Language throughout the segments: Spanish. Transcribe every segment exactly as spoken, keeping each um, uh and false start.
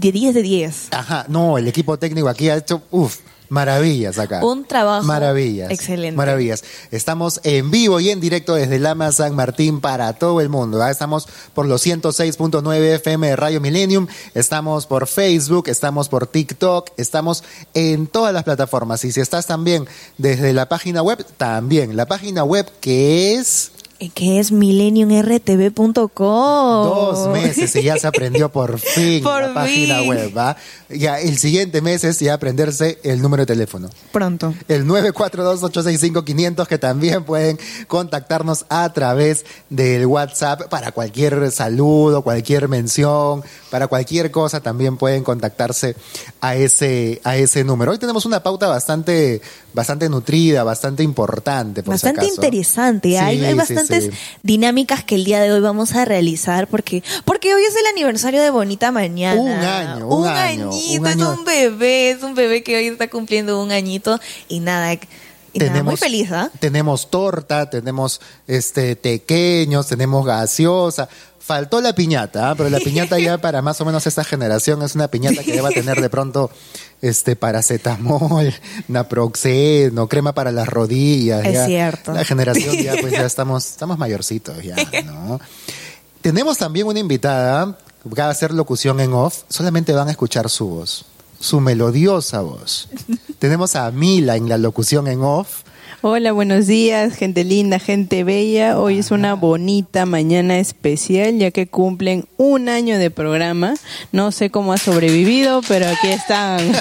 de diez de diez. Ajá, no, el equipo técnico aquí ha hecho, uff, maravillas acá. Un trabajo maravillas, excelente. Maravillas. Estamos en vivo y en directo desde Lama San Martín para todo el mundo. ¿verdad? Estamos por los ciento seis punto nueve F M de Radio Millennium, estamos por Facebook, estamos por TikTok, estamos en todas las plataformas. Y si estás también desde la página web, también. La página web que es... que es millennium r t v punto com. Dos meses y ya se aprendió por fin por la página fin. web, ¿va? Ya el siguiente mes es ya aprenderse el número de teléfono. Pronto. El nueve cuatro dos, ocho seis cinco, quinientos, que también pueden contactarnos a través del WhatsApp para cualquier saludo, cualquier mención, para cualquier cosa también pueden contactarse a ese a ese número. Hoy tenemos una pauta bastante bastante nutrida, bastante importante, por Bastante si acaso. interesante. Sí, hay, hay sí, bastantes sí. dinámicas que el día de hoy vamos a realizar porque porque hoy es el aniversario de Bonita Mañana. Un año, un, un año. añito, un año. es un bebé, es un bebé que hoy está cumpliendo un añito y nada, y tenemos, nada muy feliz, ¿ah? ¿eh? Tenemos torta, tenemos este tequeños, tenemos gaseosa. Faltó la piñata, ¿eh? Pero la piñata ya para más o menos esta generación es una piñata que deba tener de pronto este paracetamol, naproxeno, crema para las rodillas. Es ya. cierto. La generación ya pues ya estamos, estamos mayorcitos ya, ¿no? Tenemos también una invitada que va a hacer locución en off, solamente van a escuchar su voz, su melodiosa voz. Tenemos a Mila en la locución en off. Hola, buenos días, gente linda, gente bella. Hoy es una bonita mañana especial, ya que cumplen un año de programa. No sé cómo ha sobrevivido, pero aquí están.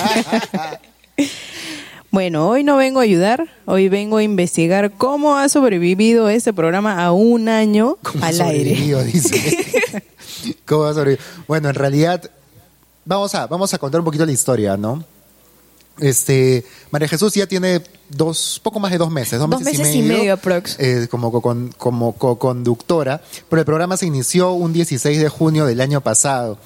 Bueno, hoy no vengo a ayudar, hoy vengo a investigar cómo ha sobrevivido este programa a un año al aire. Dice. ¿Cómo ha sobrevivido? Bueno, en realidad, vamos a, vamos a contar un poquito la historia, ¿no? Este, María Jesús ya tiene dos, poco más de dos meses, dos, dos meses, meses y medio, y medio aprox. Eh, como, co- como co-conductora, pero el programa se inició un dieciséis de junio del año pasado.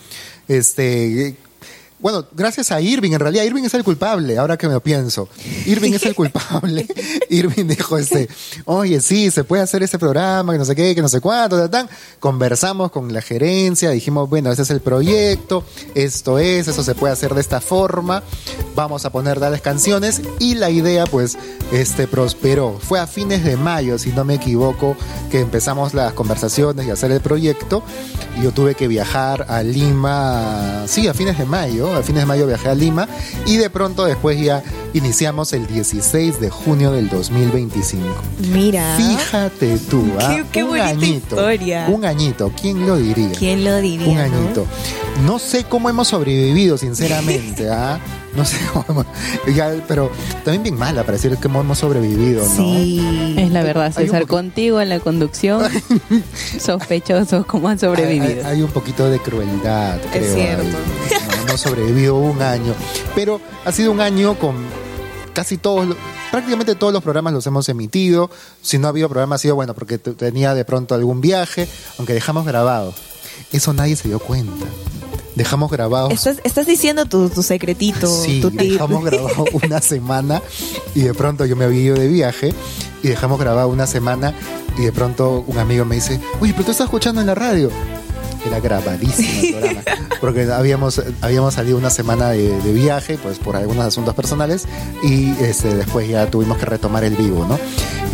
Este, bueno, gracias a Irving, en realidad Irving es el culpable, ahora que me lo pienso. Irving es el culpable. Irving dijo, este, oye, sí, se puede hacer ese programa, que no sé qué, que no sé cuánto, tal, tal. Conversamos con la gerencia, dijimos, bueno, ese es el proyecto, esto es, eso se puede hacer de esta forma, vamos a poner tales canciones, y la idea, pues, este, prosperó. Fue a fines de mayo, si no me equivoco, que empezamos las conversaciones y hacer el proyecto, y yo tuve que viajar a Lima, sí, a fines de mayo, a fines de mayo viajé a Lima, y de pronto después ya iniciamos el dieciséis de junio del dos mil veinticinco. Mira. Fíjate tú, ¿ah? Qué, qué un bonita añito, historia. Un añito, ¿quién lo diría? ¿Quién lo diría? Un ¿no? añito. No sé cómo hemos sobrevivido, sinceramente, ¿ah? No sé cómo hemos, ya, pero también bien mala para decir cómo hemos sobrevivido, ¿no? Sí. Es la verdad, Hay un César, poco- contigo en la conducción, sospechoso cómo han sobrevivido. Hay, hay un poquito de crueldad, creo. cierto. ahí. No, hemos sobrevivido un año. Pero ha sido un año con casi todos, lo- prácticamente todos los programas los hemos emitido. Si no ha habido programa ha sido bueno porque t- tenía de pronto algún viaje, aunque dejamos grabado. Eso nadie se dio cuenta. Dejamos grabado. Estás, estás diciendo tu, tu secretito, Sí, tu tip. dejamos grabado una semana y de pronto yo me había ido de viaje y dejamos grabado una semana y de pronto un amigo me dice, oye, pero tú estás escuchando en la radio. Era grabadísimo el programa, porque habíamos, habíamos salido una semana de, de viaje, pues por algunos asuntos personales, y este, después ya tuvimos que retomar el vivo, ¿no?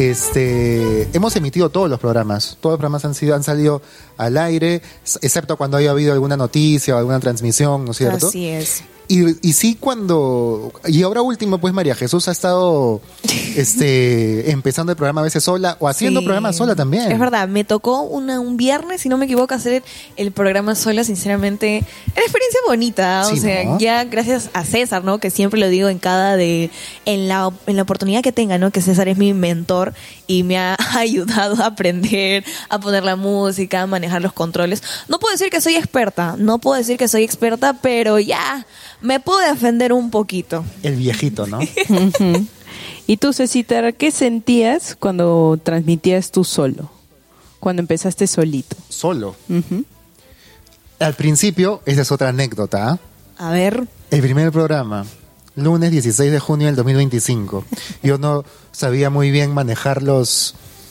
Este, hemos emitido todos los programas, todos los programas han sido, han salido al aire, excepto cuando haya habido alguna noticia o alguna transmisión, ¿no es cierto? Así es. Y, y sí, cuando. Y ahora último, pues María Jesús ha estado este, empezando el programa a veces sola o haciendo Sí. programas sola también. Es verdad, me tocó una, un viernes, si no me equivoco, hacer el programa sola, sinceramente. Era experiencia bonita, Sí, o sea, ¿no? ya gracias a César, ¿no? Que siempre lo digo en cada de. En la, en la oportunidad que tenga, ¿no? Que César es mi mentor y me ha ayudado a aprender, a poner la música, a manejar los controles. No puedo decir que soy experta, no puedo decir que soy experta, pero ya me puedo defender un poquito. El viejito, ¿no? Ujú. Y tú, Cecitar, ¿qué sentías cuando transmitías tú solo? Cuando empezaste solito. Solo. Ujú. Al principio, esa es otra anécdota. ¿Ah? A ver. El primer programa, lunes dieciséis de junio del dos mil veinticinco. Yo no sabía muy bien manejar los,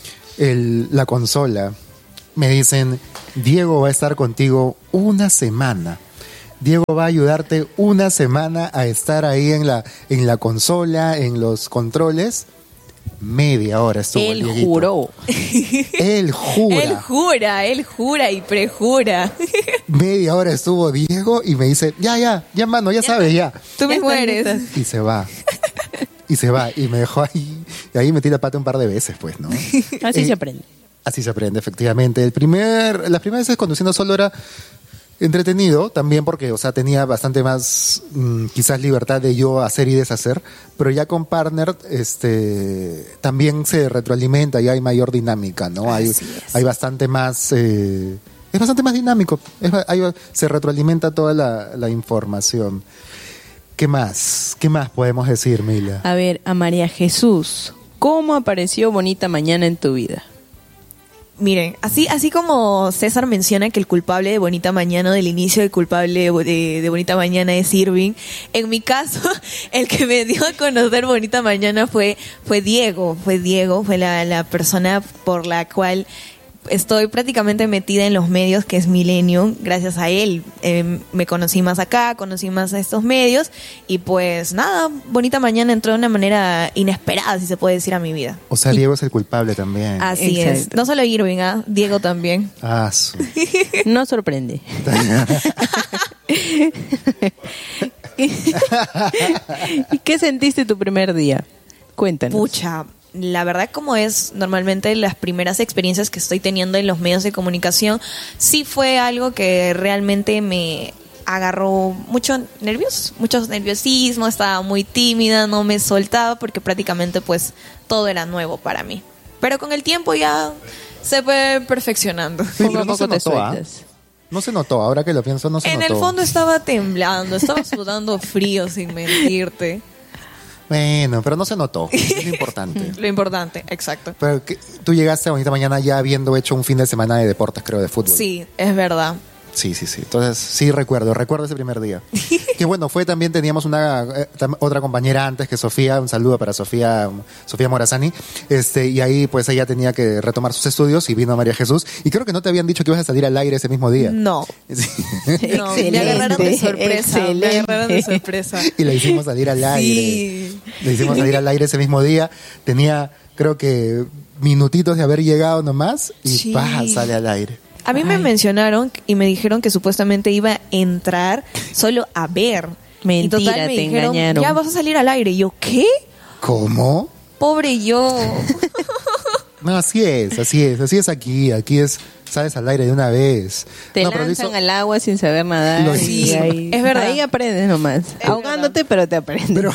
el, la consola. Me dicen, Diego va a estar contigo una semana. Diego va a ayudarte una semana a estar ahí en la, en la consola, en los controles. Media hora estuvo Él Dieguito. juró. Él jura. Él jura, él jura y prejura. Media hora estuvo Diego y me dice, ya, ya, ya, mano, ya sabes, ya. Tú mismo Ya eres. estás. Y se va. Y se va. Y me dejó ahí. Y ahí metí la pata un par de veces, pues, ¿no? Así Eh, se aprende. Así se aprende, efectivamente. El primer, las primeras veces conduciendo solo era entretenido, también porque, o sea, tenía bastante más, mmm, quizás libertad de yo hacer y deshacer, pero ya con partner, este, también se retroalimenta y hay mayor dinámica, ¿no? Hay, Así es. hay bastante más, eh, es bastante más dinámico, es, hay, se retroalimenta toda la, la información. ¿Qué más? ¿Qué más podemos decir, Mila? A ver, a María Jesús, ¿cómo apareció Bonita Mañana en tu vida? Miren, así así como César menciona que el culpable de Bonita Mañana, del inicio del culpable de, de, de Bonita Mañana es Irving, en mi caso, el que me dio a conocer Bonita Mañana fue fue Diego, fue Diego, fue la, la persona por la cual estoy prácticamente metida en los medios, que es Millennium. Gracias a él eh, me conocí más acá, conocí más a estos medios y pues nada, Bonita Mañana entró de una manera inesperada, si se puede decir, a mi vida. O sea, Diego es el culpable también. Así es. Exacto. No solo Irving, ¿ah? Diego también. Ah, su- No sorprende. ¿Y qué sentiste tu primer día? Cuéntanos. Pucha, la verdad, como es normalmente las primeras experiencias que estoy teniendo en los medios de comunicación, sí fue algo que realmente me agarró mucho nervios, mucho nerviosismo, estaba muy tímida, no me soltaba porque prácticamente pues todo era nuevo para mí. Pero con el tiempo ya se fue perfeccionando. Sí, Poco pero a no se poco te notó, ¿ah? sueltas. No se notó, ahora que lo pienso, no se En notó. el fondo estaba temblando, estaba sudando frío sin mentirte. Bueno, pero no se notó, es lo importante. Lo importante, exacto. Pero que, tú llegaste a Bonita Mañana ya habiendo hecho un fin de semana de deportes, creo, de fútbol. Sí, es verdad. Sí, sí, sí. Entonces, sí recuerdo, recuerdo ese primer día. Que bueno, fue también, teníamos una eh, tam- otra compañera antes que Sofía, un saludo para Sofía, Sofía Morazani, este, y ahí pues ella tenía que retomar sus estudios y vino María Jesús, y creo que no te habían dicho que ibas a salir al aire ese mismo día. No. Sí. No, me agarraron de sorpresa. Excelente. Me agarraron de sorpresa. Y la hicimos salir al aire. Sí. Le hicimos salir al aire ese mismo día. Tenía, creo que, minutitos de haber llegado nomás y Sí. ¡pah! Sale al aire. A mí me Ay. mencionaron y me dijeron que supuestamente iba a entrar solo a ver. Mentira, y total me te dijeron, engañaron. ya vas a salir al aire. Y yo, ¿qué? ¿Cómo? Pobre yo. No, así es, así es, así es aquí. Aquí es, sales al aire de una vez. Te No, pero lo lanzan hizo- al agua sin saber nadar. Lo y hizo. ahí, Es verdad. Ahí aprendes nomás. Es Ahogándote, pero te aprendes. Pero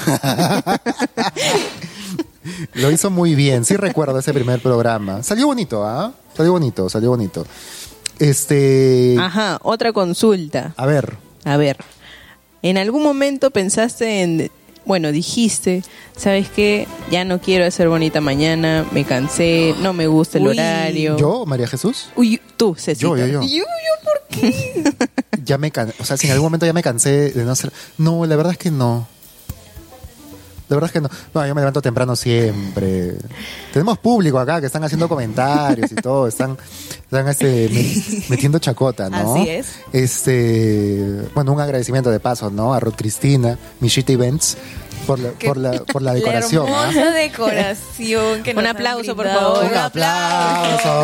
lo hizo muy bien. Sí recuerdo ese primer programa. Salió bonito, ¿ah? Salió bonito, salió bonito. Este, Ajá, otra consulta. a ver, A ver, ¿en algún momento pensaste en, bueno, dijiste, ¿sabes qué? Ya no quiero hacer Bonita Mañana, me cansé, no me gusta el Uy. horario. yo, María Jesús, Uy, tú, Cecita. yo, yo, yo. ¿Yo, yo por qué? Ya me can... o sea, si en algún momento ya me cansé de no hacer, no, la verdad es que no. La verdad es que no. No, yo me levanto temprano siempre. Tenemos público acá que están haciendo comentarios y todo, están, están este, me- metiendo chacota, ¿no? Así es. Este, bueno, un agradecimiento de paso, ¿no? A Ruth Cristina, Mishita Events, por la, por la, por la decoración. La ¿ah? hermosa decoración. Que Un nos han aplauso, por brindado. favor. Un aplauso.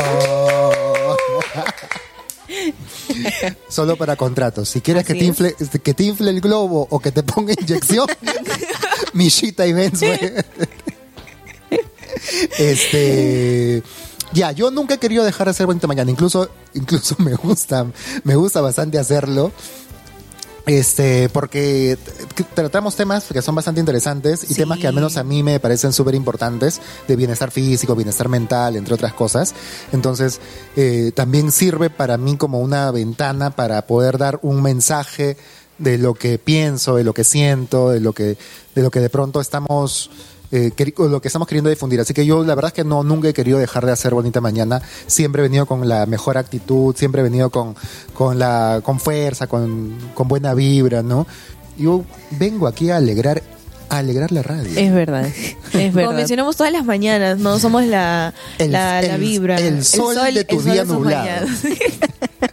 Solo para contratos. Si quieres que Así te, es. infle, que te infle el globo o que te ponga inyección, Mishita Events. güey. Este, ya, yo nunca he querido dejar de hacer Bonita Mañana. Incluso, incluso me gusta, me gusta bastante hacerlo. Este, porque t- tratamos temas que son bastante interesantes y Sí. temas que al menos a mí me parecen súper importantes, de bienestar físico, bienestar mental, entre otras cosas. Entonces, eh, también sirve para mí como una ventana para poder dar un mensaje de lo que pienso, de lo que siento, de lo que, de lo que de pronto estamos eh, queri- o lo que estamos queriendo difundir. Así que yo la verdad es que no, nunca he querido dejar de hacer Bonita Mañana. Siempre he venido con la mejor actitud, siempre he venido con, con la, con fuerza, con, con buena vibra, ¿no? Yo vengo aquí a alegrar, a alegrar la radio. Es verdad, es Como verdad. mencionamos todas las mañanas, no somos la, El- la, la el- vibra. el sol de tu el día sus nublado. mañanas.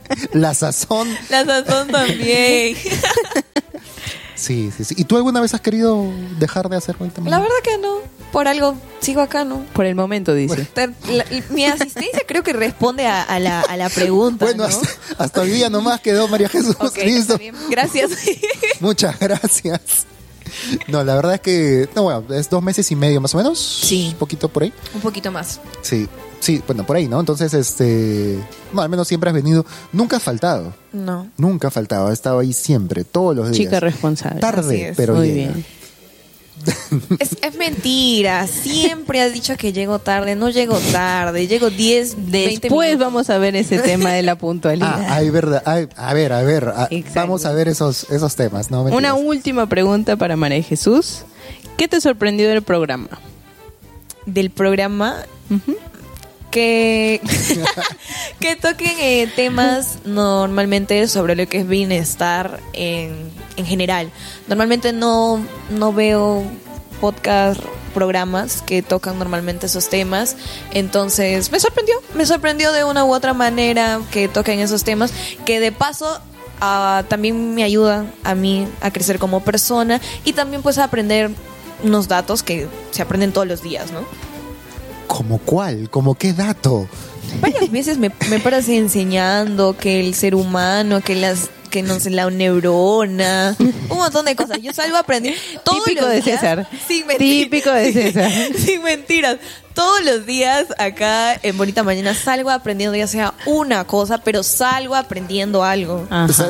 La sazón. La sazón también. Sí, sí, sí. ¿Y tú alguna vez has querido dejar de hacer vuelta La verdad que no. Por algo sigo acá, ¿no? Por el momento, dice. Ter- la- mi asistencia creo que responde a, a la, a la pregunta, Bueno, ¿no? hasta, hasta hoy día nomás quedó María Jesús. Ok, Listo. está bien. Gracias. Muchas gracias. No, la verdad es que, no, bueno, es dos meses y medio más o menos. Sí. Un poquito por ahí. Un poquito más. Sí, sí, bueno, por ahí, ¿no? Entonces, este, no, al menos siempre has venido. Nunca has faltado. No. Nunca has faltado. Has estado ahí siempre, todos los días. Chica responsable. Así Tarde, es. pero Muy llega. bien. Es, es mentira. Siempre has dicho que llego tarde. No llego tarde. Llego diez, veinte Después minutos. vamos a ver ese tema de la puntualidad. Ah, hay verdad. Hay- a ver, a ver. a- Exacto. vamos a ver esos, esos temas, ¿no? Mentiras. Una última pregunta para María Jesús. ¿Qué te sorprendió del programa? Del programa Ujú. que, que toquen eh, temas normalmente sobre lo que es bienestar en, en general. Normalmente no, no veo podcast, programas que tocan normalmente esos temas. Entonces me sorprendió, me sorprendió de una u otra manera que toquen esos temas, que de paso ah, también me ayuda a mí a crecer como persona y también pues a aprender unos datos que se aprenden todos los días, ¿no? ¿Cómo cuál? ¿Cómo qué dato? Varias veces me, me paras enseñando que el ser humano, que las que no sé, la neurona, un montón de cosas. Yo salgo aprendiendo todos Típico los de días, César. Sin mentiras. Típico de César. Sin mentiras. Todos los días acá en Bonita Mañana salgo aprendiendo ya sea una cosa, pero salgo aprendiendo algo. Ajá. O sea,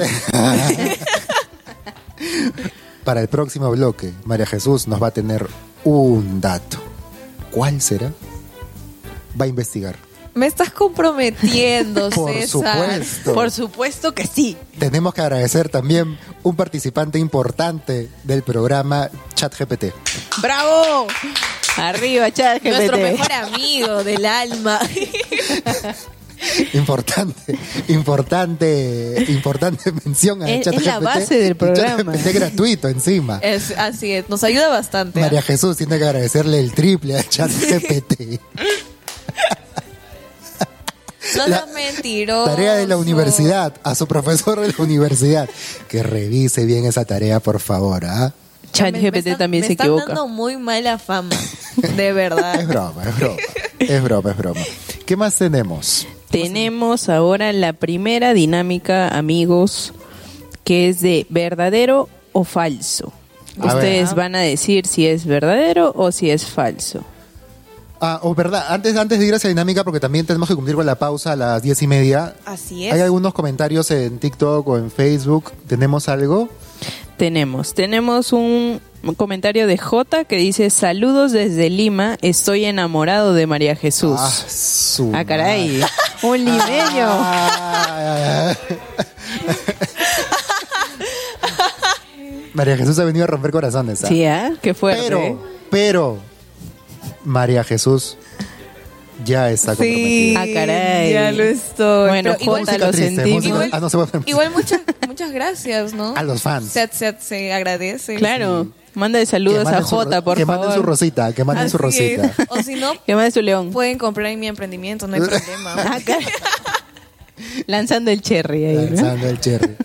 para el próximo bloque, María Jesús nos va a tener un dato. ¿Cuál será? Va a investigar. Me estás comprometiendo, Por César. supuesto. Por supuesto que sí. Tenemos que agradecer también un participante importante del programa ChatGPT. ¡Bravo! Arriba, chat G P T. Nuestro mejor amigo del alma. Importante, importante, importante mención a Es- ChatGPT. es la base del Y programa. ChatGPT gratuito encima. Es, así es, nos ayuda bastante. María Jesús tiene que agradecerle el triple a ChatGPT. No La seas mentiroso. Tarea de la universidad, a su profesor de la universidad. Que revise bien esa tarea, por favor. ¿ah? Chat Me- G P me T están- también me se están equivoca. dando muy mala fama, de verdad. Es broma, es broma. Es broma, es broma. ¿Qué más tenemos? Tenemos ahora la primera dinámica, amigos, que es de verdadero o falso. A Ustedes ver. van a decir si es verdadero o si es falso. Ah, o verdad, antes, antes de ir a esa dinámica, porque también tenemos que cumplir con la pausa a las diez y media. Así es. Hay algunos comentarios en TikTok o en Facebook. ¿Tenemos algo? Tenemos, tenemos un comentario de J que dice: saludos desde Lima, estoy enamorado de María Jesús. Ah, su Ah, caray, madre. un limeño. Ah. María Jesús ha venido a romper corazones. ¿ah? Sí, ¿ah? Qué fuerte. Pero, pero, María Jesús ya está Sí, comprometida. Ah, caray. ya lo estoy. Bueno, Pero igual, Jota, lo Música triste, sentimos. música- Igual- ah, no se puede poner igual muchas, muchas gracias, ¿no? a los fans. Se, se, se agradece. Claro, manda Que saludos a manden su ro- Jota, por que favor. manden su rosita, que manden su Así es. rosita. O si no, Que mande su león. pueden comprar en mi emprendimiento, no hay problema. Ah, caray. Lanzando el cherry ahí, ¿no? Lanzando el cherry.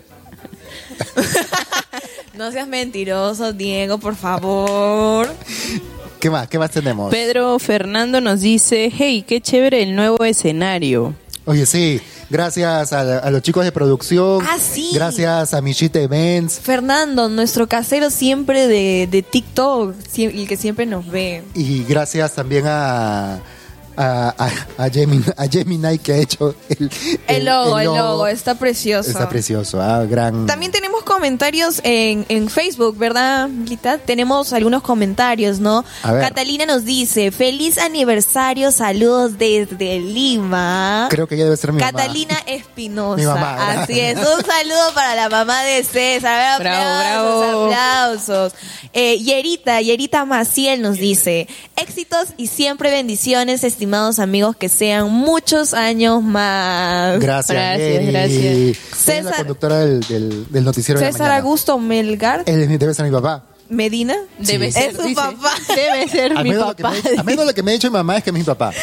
No seas mentiroso, Diego, por favor. ¿Qué más? ¿Qué más tenemos? Pedro Fernando nos dice: hey, qué chévere el nuevo escenario. Oye, sí, gracias a, a los chicos de producción. Ah, sí. Gracias a Michita Events. Fernando, nuestro casero siempre de, de TikTok, sie- el que siempre nos ve. Y gracias también a, a, a, a, Gemini, a Gemini que ha hecho el, El logo, el logo, está precioso. Está precioso, ah, gran. También tenemos comentarios en, en Facebook, ¿verdad, Guita? Tenemos algunos comentarios, ¿no? A ver. Catalina nos dice: feliz aniversario, saludos desde Lima. Creo que ella debe ser mi mamá. Catalina Espinosa. Mi mamá, ¿verdad? Así es. Un saludo para la mamá de César. Bravo, Aplausos, bravo. aplausos. Eh, Yerita, Yerita Maciel nos dice: éxitos y siempre bendiciones, estimados amigos, que sean muchos años más. Gracias, Gracias, Yeri. gracias. Ella es la César- conductora del, del, del noticiero de la César mañana. Augusto Melgar Él es- debe ser mi papá. Medina. Debe Sí. ser, Es su dice. papá. Debe ser Al mi menos, lo que papá. me, al menos lo que me ha dicho mi mamá es que es mi papá.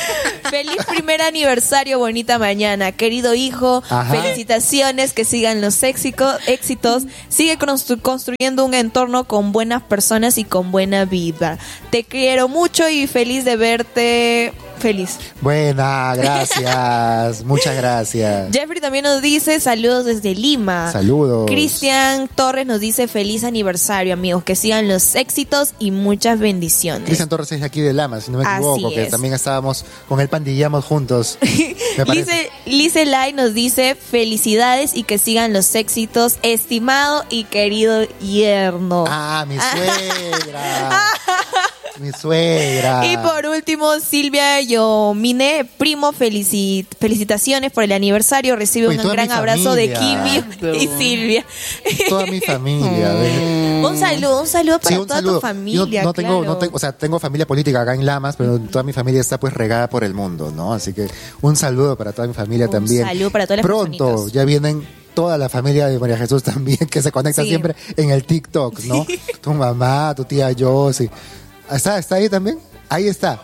Feliz primer aniversario, bonita mañana. Querido hijo, Ajá. felicitaciones, que sigan los éxitos, éxitos. Sigue constru- construyendo un entorno con buenas personas y con buena vida. Te quiero mucho y feliz de verte feliz. Buena, gracias. Muchas gracias. Jeffrey también nos dice saludos desde Lima. Saludos. Cristian Torres nos dice feliz aniversario, amigos. Que sigan los éxitos y muchas bendiciones. Cristian Torres es de aquí de Lama, si no me equivoco, Así que es. también estábamos con él, pandillamos juntos. Me parece. Lice, Lice Lai nos dice felicidades y que sigan los éxitos, estimado y querido yerno. Ah, mi suegra. Mi suegra. Y por último, Silvia Yomine, primo, felici- felicitaciones por el aniversario. Recibe Oye, un toda gran mi abrazo de familia. Kimi y Silvia. Toda mi familia. ¿ves? Un saludo, un saludo para Sí, un toda saludo. tu familia. Yo no tengo, claro. no tengo, o sea, tengo familia política acá en Lamas, pero toda mi familia está pues regada por el mundo, ¿no? Así que un saludo para toda mi familia Un también. saludo para todas las Pronto personitas. ya vienen toda la familia de María Jesús también, que se conecta Sí. siempre en el TikTok, ¿no? Sí. Tu mamá, tu tía Josie. ¿Está, ¿Está ahí también? Ahí está.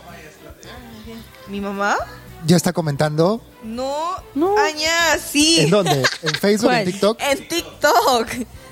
¿Mi mamá? Ya está comentando. No. No. Aña, sí. ¿En dónde? ¿En Facebook? ¿Cuál? ¿En TikTok? En TikTok.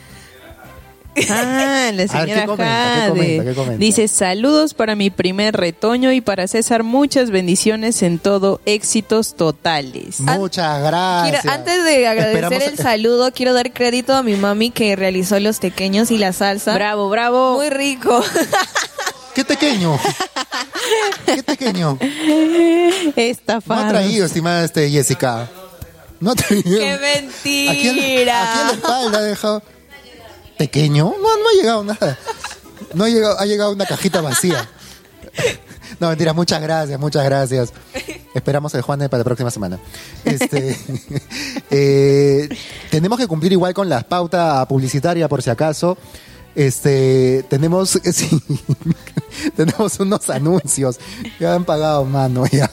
Ah, la A ver, señora ¿qué comenta? ¿Qué Jade. comenta? ¿Qué comenta? Dice, saludos para mi primer retoño y para César muchas bendiciones en todo, éxitos totales. Muchas gracias. Quiero- antes de agradecer Esperamos- el saludo, quiero dar crédito a mi mami que realizó los tequeños y la salsa. Bravo, bravo. Muy rico. ¿Qué pequeño? ¿Qué pequeño? Esta No ha farsa. traído, estimada este Jessica. No ha traído. ¡Qué Aquí en, aquí en mentira! la espalda ha dejado. ¿Pequeño? No, no ha llegado nada. No ha llegado, ha llegado una cajita vacía. No, mentira, muchas gracias, muchas gracias. Esperamos el Juan para la próxima semana. Este, eh, tenemos que cumplir igual con la pauta publicitaria, por si acaso. Este, tenemos, sí, tenemos unos anuncios. Ya han pagado, mano, ya.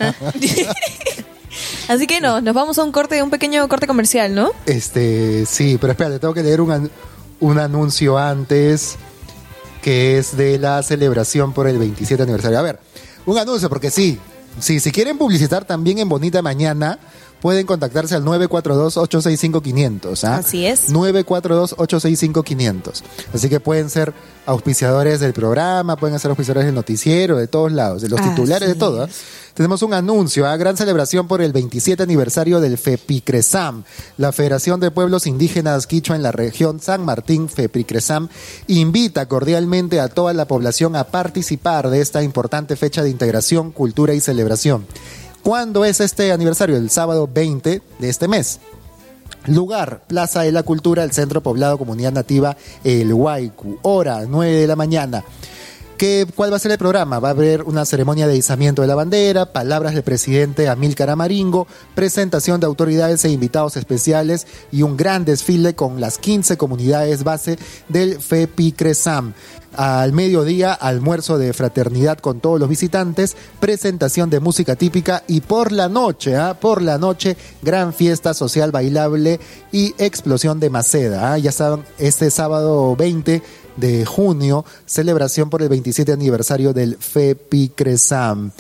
Así que no, nos vamos a un corte, un pequeño corte comercial, ¿no? Este, sí, pero espérate, tengo que leer un, an- un anuncio antes, que es de la celebración por el veintisiete aniversario. A ver, un anuncio, porque sí, sí, si quieren publicitar también en Bonita Mañana, pueden contactarse al nueve cuatro dos, ocho seis cinco, quinientos. ¿Ah? Así es. nueve cuatro dos, ocho seis cinco, quinientos. Así que pueden ser auspiciadores del programa, pueden ser auspiciadores del noticiero, de todos lados, de los Así titulares, de todo. ¿ah? Tenemos un anuncio, a gran celebración por el veintisiete aniversario del FEPICRESAM, la Federación de Pueblos Indígenas Quichua en la región San Martín. FEPICRESAM invita cordialmente a toda la población a participar de esta importante fecha de integración, cultura y celebración. ¿Cuándo es este aniversario? El sábado veinte de este mes. Lugar, Plaza de la Cultura, el Centro Poblado Comunidad Nativa El Huaycu. Hora, nueve de la mañana. ¿Qué, ¿Cuál va a ser el programa? Va a haber una ceremonia de izamiento de la bandera, palabras del presidente Amílcar Amaringo, presentación de autoridades e invitados especiales y un gran desfile con las quince comunidades base del FEPICRESAM. Al mediodía, almuerzo de fraternidad con todos los visitantes, presentación de música típica y por la noche, ¿ah? por la noche, gran fiesta social bailable y explosión de maceda. ¿ah? Ya saben, este sábado veinte de junio, celebración por el veintisiete aniversario del FEPICRESAM.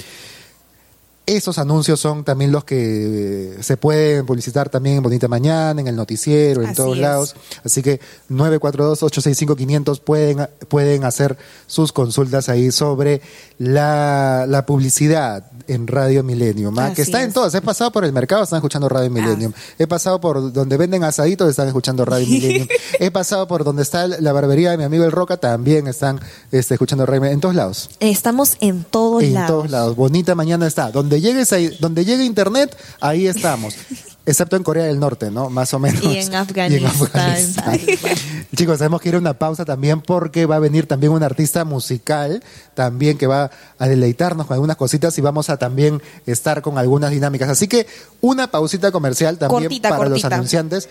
Esos anuncios son también los que se pueden publicitar también en Bonita Mañana, en el noticiero, en Así todos es. lados. Así que nueve cuatro dos, ocho seis cinco, quinientos pueden, pueden hacer sus consultas ahí sobre la, la publicidad en Radio Millennium, ¿ah? Así que está en es. todas. He pasado por el mercado, están escuchando Radio Millennium. He pasado por donde venden asaditos, están escuchando Radio Millennium. He pasado por donde está la barbería de mi amigo El Roca, también están este, escuchando Radio Millennium. En todos lados. Estamos en todos En lados. todos lados. Bonita Mañana está. Donde llegues ahí, donde llegue internet, ahí estamos. Excepto en Corea del Norte, ¿no? Más o menos. Y en Afganistán. Y en Afganistán. Chicos, tenemos que ir a una pausa también porque va a venir también un artista musical también que va a deleitarnos con algunas cositas y vamos a también estar con algunas dinámicas. Así que una pausita comercial también Cortita, para cortita. los anunciantes.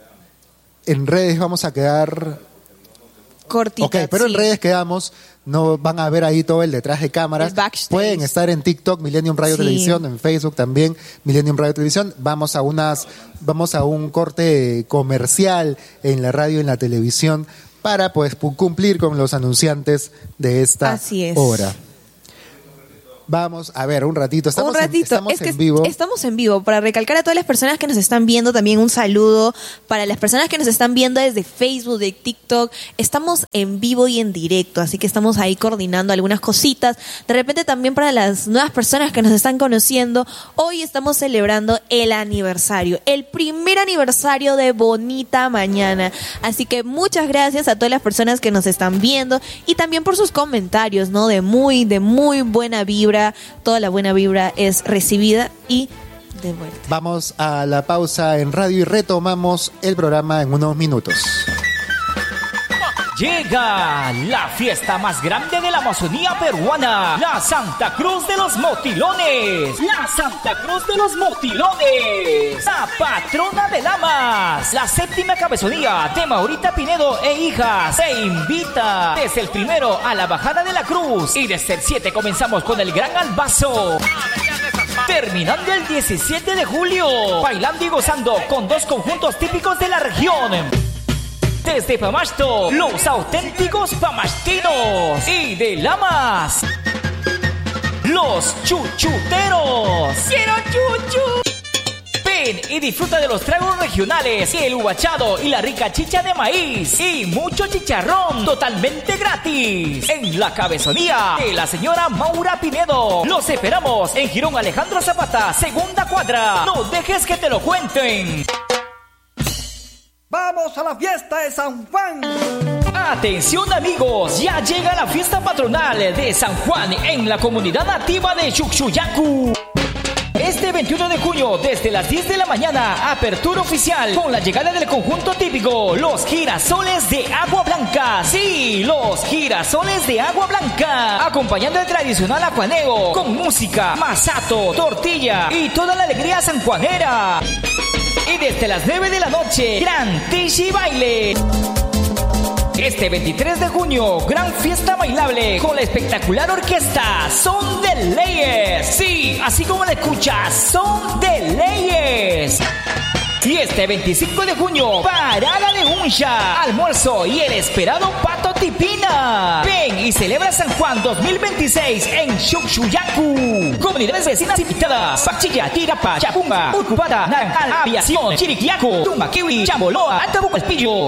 En redes vamos a quedar... Cortita, Ok, pero en sí. redes quedamos, no van a ver ahí todo el detrás de cámaras. El backstage. Pueden estar en TikTok, Millennium Radio Sí. Televisión, en Facebook también, Millennium Radio Televisión. Vamos a unas, vamos a un corte comercial en la radio y en la televisión para pues pu- cumplir con los anunciantes de esta Así es. hora. Vamos a ver un ratito. Estamos un ratito. En, estamos es que en vivo. Estamos en vivo. Para recalcar a todas las personas que nos están viendo, también un saludo. Para las personas que nos están viendo desde Facebook, de TikTok, estamos en vivo y en directo. Así que estamos ahí coordinando algunas cositas. De repente también para las nuevas personas que nos están conociendo, hoy estamos celebrando el aniversario. El primer aniversario de Bonita Mañana. Así que muchas gracias a todas las personas que nos están viendo y también por sus comentarios, ¿no? De muy, de muy buena vibra. Toda la buena vibra es recibida y de vuelta. Vamos a la pausa en radio y retomamos el programa en unos minutos. Llega la fiesta más grande de la Amazonía peruana, la Santa Cruz de los Motilones. La Santa Cruz de los Motilones, la patrona de Lamas. La séptima cabezonía de Maurita Pinedo e hijas se invita desde el primero a la bajada de la cruz y desde el siete comenzamos con el gran albazo. Terminando el diecisiete de julio, bailando y gozando con dos conjuntos típicos de la región. Desde Pamasto, los auténticos pamastinos. Y de Lamas, los chuchuteros. ¡Quiero chuchu! Ven y disfruta de los tragos regionales, el huachado y la rica chicha de maíz. Y mucho chicharrón totalmente gratis. En la cabezonía de la señora Maura Pinedo. Los esperamos en Girón Alejandro Zapata, segunda cuadra. No dejes que te lo cuenten. ¡Vamos a la fiesta de San Juan! Atención amigos, ya llega la fiesta patronal de San Juan en la comunidad nativa de Chuchuyacu. Este veintiuno de junio, desde las diez de la mañana, apertura oficial con la llegada del conjunto típico, los girasoles de agua blanca. Sí, los girasoles de agua blanca, acompañando el tradicional acuaneo con música, masato, tortilla y toda la alegría sanjuanera. Y desde las nueve de la noche, gran tishi baile. Este veintitrés de junio, gran fiesta bailable con la espectacular orquesta Son de Leyes. Sí, así como la escuchas, Son de Leyes. Y este veinticinco de junio, parada de huncha, almuerzo y el esperado pato tipina. Ven y celebra San Juan dos mil veintiséis en Chuchuyacu. Comunidades vecinas invitadas: Pachilla, Tirapa, Chapumba, Ucupata, Naranjal, Aviación, Chiriquiaco, Tumaquiwi, Chamboloa, Altabuco Espillo.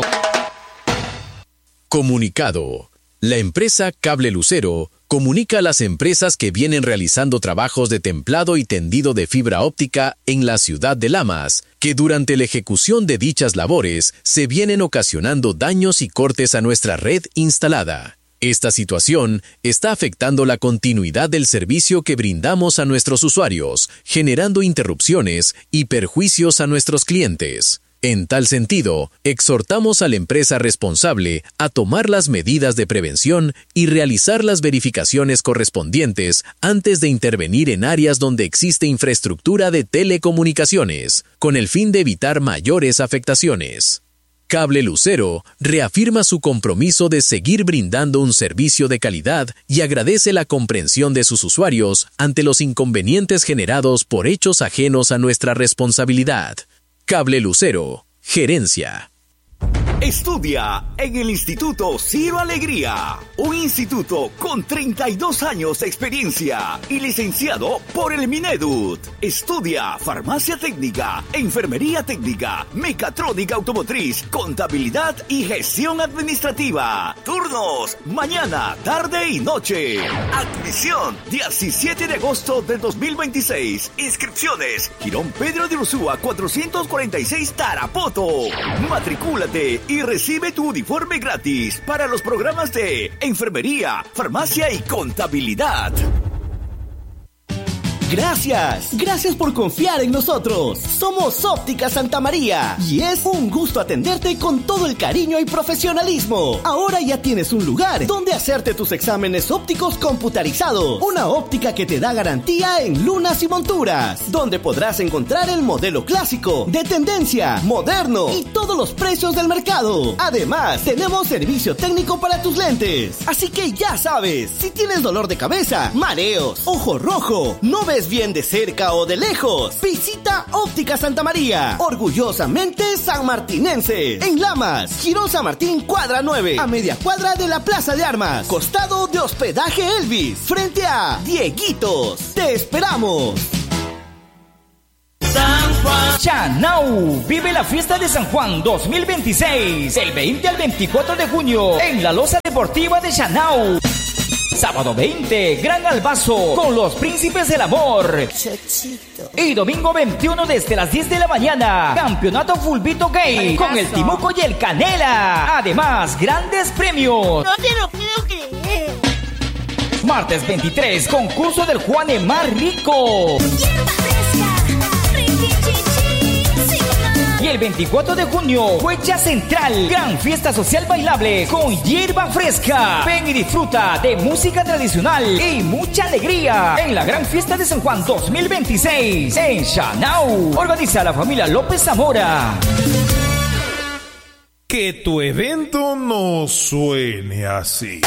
Comunicado. La empresa Cable Lucero comunica a las empresas que vienen realizando trabajos de templado y tendido de fibra óptica en la ciudad de Lamas, que durante la ejecución de dichas labores se vienen ocasionando daños y cortes a nuestra red instalada. Esta situación está afectando la continuidad del servicio que brindamos a nuestros usuarios, generando interrupciones y perjuicios a nuestros clientes. En tal sentido, exhortamos a la empresa responsable a tomar las medidas de prevención y realizar las verificaciones correspondientes antes de intervenir en áreas donde existe infraestructura de telecomunicaciones, con el fin de evitar mayores afectaciones. Cable Lucero reafirma su compromiso de seguir brindando un servicio de calidad y agradece la comprensión de sus usuarios ante los inconvenientes generados por hechos ajenos a nuestra responsabilidad. Cable Lucero, Gerencia. Estudia en el Instituto Ciro Alegría, un instituto con treinta y dos años de experiencia y licenciado por el Mineduc. Estudia farmacia técnica, enfermería técnica, mecatrónica automotriz, contabilidad y gestión administrativa. Turnos, mañana, tarde y noche. Admisión, diecisiete de agosto del dos mil veintiséis. Inscripciones, Girón Pedro de Ursúa cuatrocientos cuarenta y seis Tarapoto. Matricúlate y recibe tu uniforme gratis para los programas de enfermería, farmacia y contabilidad. Gracias, gracias por confiar en nosotros. Somos Óptica Santa María y es un gusto atenderte con todo el cariño y profesionalismo. Ahora ya tienes un lugar donde hacerte tus exámenes ópticos computarizados. Una óptica que te da garantía en lunas y monturas, donde podrás encontrar el modelo clásico, de tendencia, moderno y todos los precios del mercado. Además, tenemos servicio técnico para tus lentes. Así que ya sabes, si tienes dolor de cabeza, mareos, ojo rojo, no ves ves bien de cerca o de lejos, visita Óptica Santa María, orgullosamente sanmartinense. En Lamas, Girón San Martín, cuadra nueve, a media cuadra de la Plaza de Armas, costado de Hospedaje Elvis, frente a Dieguitos. ¡Te esperamos! San Juan. Chanau vive la fiesta de San Juan dos mil veintiséis, del veinte al veinticuatro de junio, en la Loza Deportiva de Chanau. Sábado veinte, Gran Albazo, con los Príncipes del Amor. Chochito. Y domingo veintiuno, desde las diez de la mañana, Campeonato Fulbito Gay, con el Timuco y el Canela. Además, grandes premios. No te lo puedo creer. Martes veintitrés, concurso del Juane más rico. Y el veinticuatro de junio, Huecha Central, gran fiesta social bailable con hierba fresca. Ven y disfruta de música tradicional y mucha alegría en la gran fiesta de San Juan dos mil veintiséis en Chanau. Organiza la familia López Zamora. Que tu evento no suene así.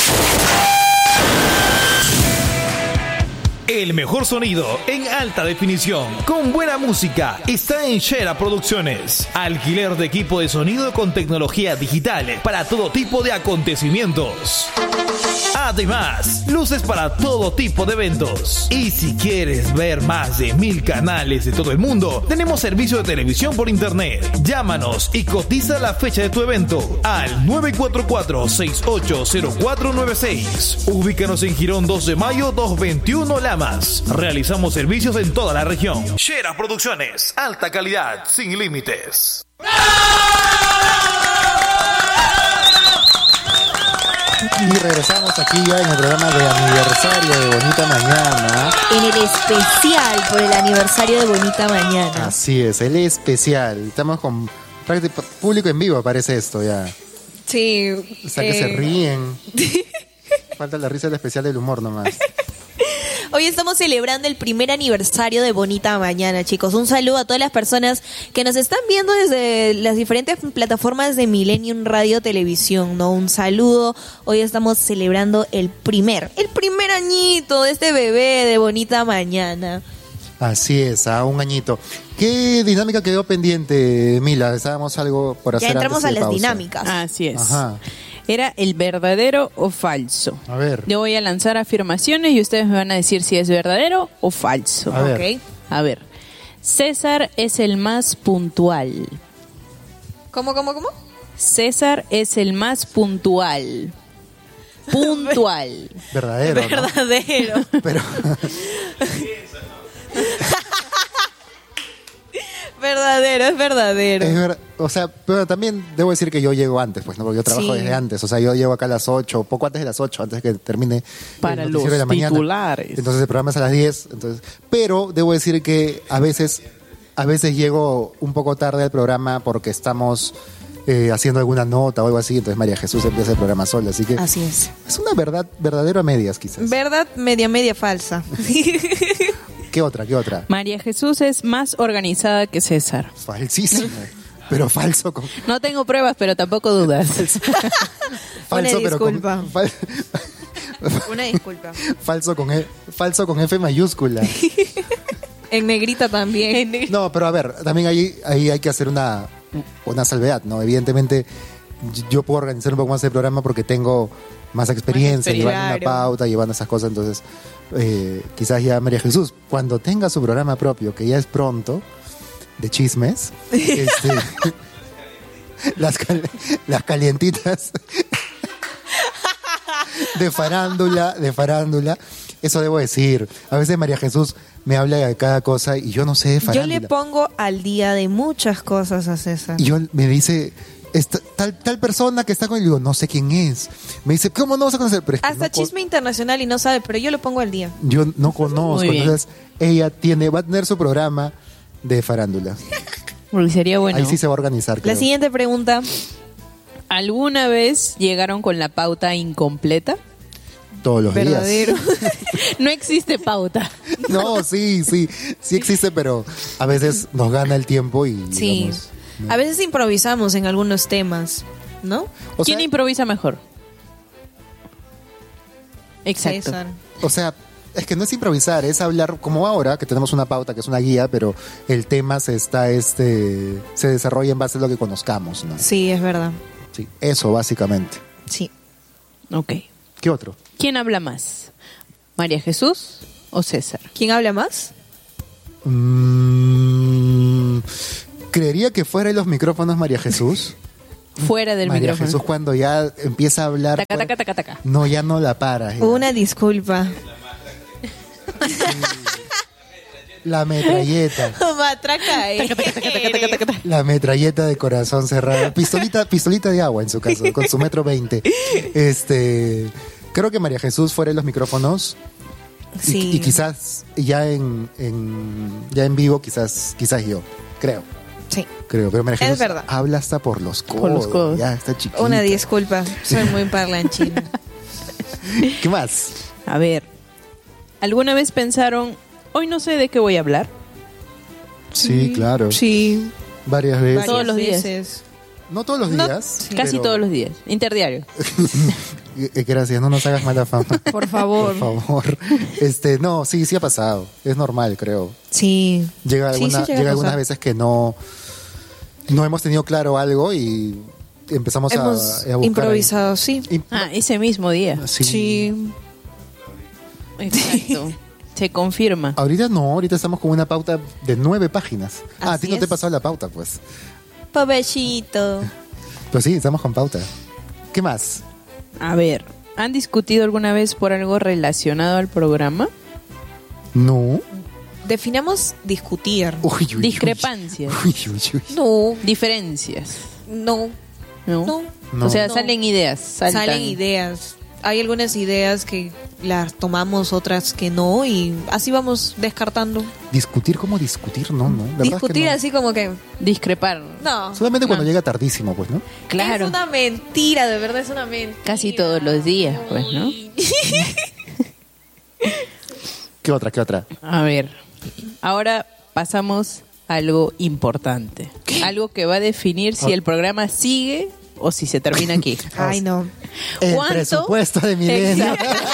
El mejor sonido en alta definición, con buena música, está en Shera Producciones. Alquiler de equipo de sonido con tecnología digital para todo tipo de acontecimientos. Además, luces para todo tipo de eventos. Y si quieres ver más de mil canales de todo el mundo, tenemos servicio de televisión por internet. Llámanos y cotiza la fecha de tu evento al nueve cuatro cuatro, seis ocho cero cuatro nueve seis. Ubícanos en Girón dos de mayo doscientos veintiuno Lamas. Realizamos servicios en toda la región. Shera Producciones, alta calidad, sin límites. Y regresamos aquí ya en el programa de aniversario de Bonita Mañana. En el especial por el aniversario de Bonita Mañana. Así es, el especial. Estamos con prácticamente público en vivo, parece esto ya. Sí. O sea, que eh... se ríen. Falta la risa del especial del humor nomás. Hoy estamos celebrando el primer aniversario de Bonita Mañana, chicos. Un saludo a todas las personas que nos están viendo desde las diferentes plataformas de Millennium Radio Televisión, ¿no? Un saludo. Hoy estamos celebrando el primer, el primer añito de este bebé de Bonita Mañana. Así es, a un añito. ¿Qué dinámica quedó pendiente, Mila? Estábamos algo por hacer. Ya entramos antes a de las pausa. dinámicas. Así es. Ajá. Era el verdadero o falso. A ver. Yo voy a lanzar afirmaciones y ustedes me van a decir si es verdadero o falso. A ver. Okay. A ver. César es el más puntual. ¿Cómo, cómo, cómo? César es el más puntual. Puntual. Verdadero. ¿no? Verdadero. Pero Verdadero, es verdadero. es ver, o sea, pero también debo decir que yo llego antes, pues, ¿no? Porque yo trabajo Sí. desde antes. O sea, yo llego acá a las ocho, poco antes de las ocho, antes de que termine Para el los noticiero de la mañana. titulares. Entonces el programa es a las diez. Entonces, pero debo decir que a veces, a veces llego un poco tarde al programa porque estamos eh, haciendo alguna nota o algo así. Entonces María Jesús empieza el programa sola. Así que Así es. es una verdad, verdadero a medias, quizás. Verdad, media, media falsa. ¿Qué otra? ¿Qué otra? María Jesús es más organizada que César. Falsísimo. Pero falso con... No tengo pruebas, pero tampoco dudas. Falso, Una pero con... disculpa. fal- Una disculpa. falso con E- falso con F mayúscula. En negrita también. No, pero a ver, también ahí, ahí hay que hacer una, una salvedad, ¿no? Evidentemente, yo puedo organizar un poco más el programa porque tengo más experiencia, Más llevando una Claro. pauta, llevando esas cosas. Entonces, eh, quizás ya María Jesús, cuando tenga su programa propio, que ya es pronto, de chismes, este, las, cal- las calientitas de farándula, de farándula, eso debo decir. A veces María Jesús me habla de cada cosa y yo no sé de Yo farándula. le pongo al día de muchas cosas a César. Y yo me dice, esta- tal, tal persona que está con él, digo, no sé quién es. Me dice, ¿cómo no vas a conocer? Pero es que Hasta no co- chisme internacional y no sabe, pero yo lo pongo al día. yo no conozco. Muy bien. Entonces, ella tiene, va a tener su programa de farándula. Porque sería bueno. Ahí sí se va a organizar. La creo. siguiente pregunta. ¿Alguna vez llegaron con la pauta incompleta? Todos los Verdadero. días. No existe pauta. No, sí, sí, sí existe, pero a veces nos gana el tiempo y Sí. digamos, no. A veces improvisamos en algunos temas, ¿no? O ¿Quién sea, improvisa mejor? Exacto. César. o sea, Es que no es improvisar, es hablar como ahora, que tenemos una pauta, que es una guía, pero el tema se está, este, se desarrolla en base a lo que conozcamos, ¿no? Sí, es verdad. Sí, eso básicamente. Sí. Ok. ¿Qué otro? ¿Quién habla más? ¿María Jesús o César? ¿Quién habla más? Mm, creería que fuera de los micrófonos María Jesús. Fuera del María micrófono. Jesús cuando ya empieza a hablar. Taca, pues, taca, taca, taca. no, ya no la para. ya. Una disculpa. La metralleta. Matraca, eh. La metralleta de corazón cerrado. Pistolita, pistolita de agua en su caso, con su metro veinte. Este, creo que María Jesús fuera de los micrófonos. Y, Sí. y quizás ya en, en ya en vivo, quizás, quizás yo. Creo. Sí. Creo. Pero María Es Jesús verdad. habla hasta por los codos. Por los codos. Ya está chiquita. Una disculpa. Soy muy parlanchina. ¿Qué más? A ver, ¿alguna vez pensaron, hoy no sé de qué voy a hablar? Sí, claro. Sí. Varias veces. Todos los días. veces. No todos los No, días. sí. Casi pero- todos los días. Interdiario. Eh, Gracias, no nos hagas mala fama. Por favor. Por favor. Este, no, sí, sí ha pasado. Es normal, creo. Sí. Llega, Sí, alguna, sí llega llega a algunas pasar. veces que no, no hemos tenido claro algo y empezamos a- Hemos a, buscar. improvisado, sí. ahí. Y- Ah, ese mismo día. sí. Sí. Exacto. Se confirma. Ahorita no, ahorita estamos con una pauta de nueve páginas. Ah, a Así ti no te he es. pasado la pauta, pues. Pobrecito. Pues sí, estamos con pauta. ¿Qué más? A ver, ¿han discutido alguna vez por algo relacionado al programa? No. Definamos discutir. Uy, uy, uy. Discrepancias. Uy, uy, uy. No, Diferencias. no, ¿No? no. No. O sea, No. salen ideas. saltan. Salen ideas. Hay algunas ideas que las tomamos, otras que no, y así vamos descartando. Discutir como discutir, no, no. La verdad es que Discutir no. así como que, Discrepar. no. Solamente cuando No. llega tardísimo, pues, ¿no? Claro. Es una mentira, de verdad es una mentira. Casi todos los días, pues, ¿no? ¿Qué otra, qué otra? A ver, ahora pasamos a algo importante. Algo que va a definir si el programa sigue o si se termina aquí. Ay, no. El ¿Cuánto? presupuesto de Milenio. Exacto.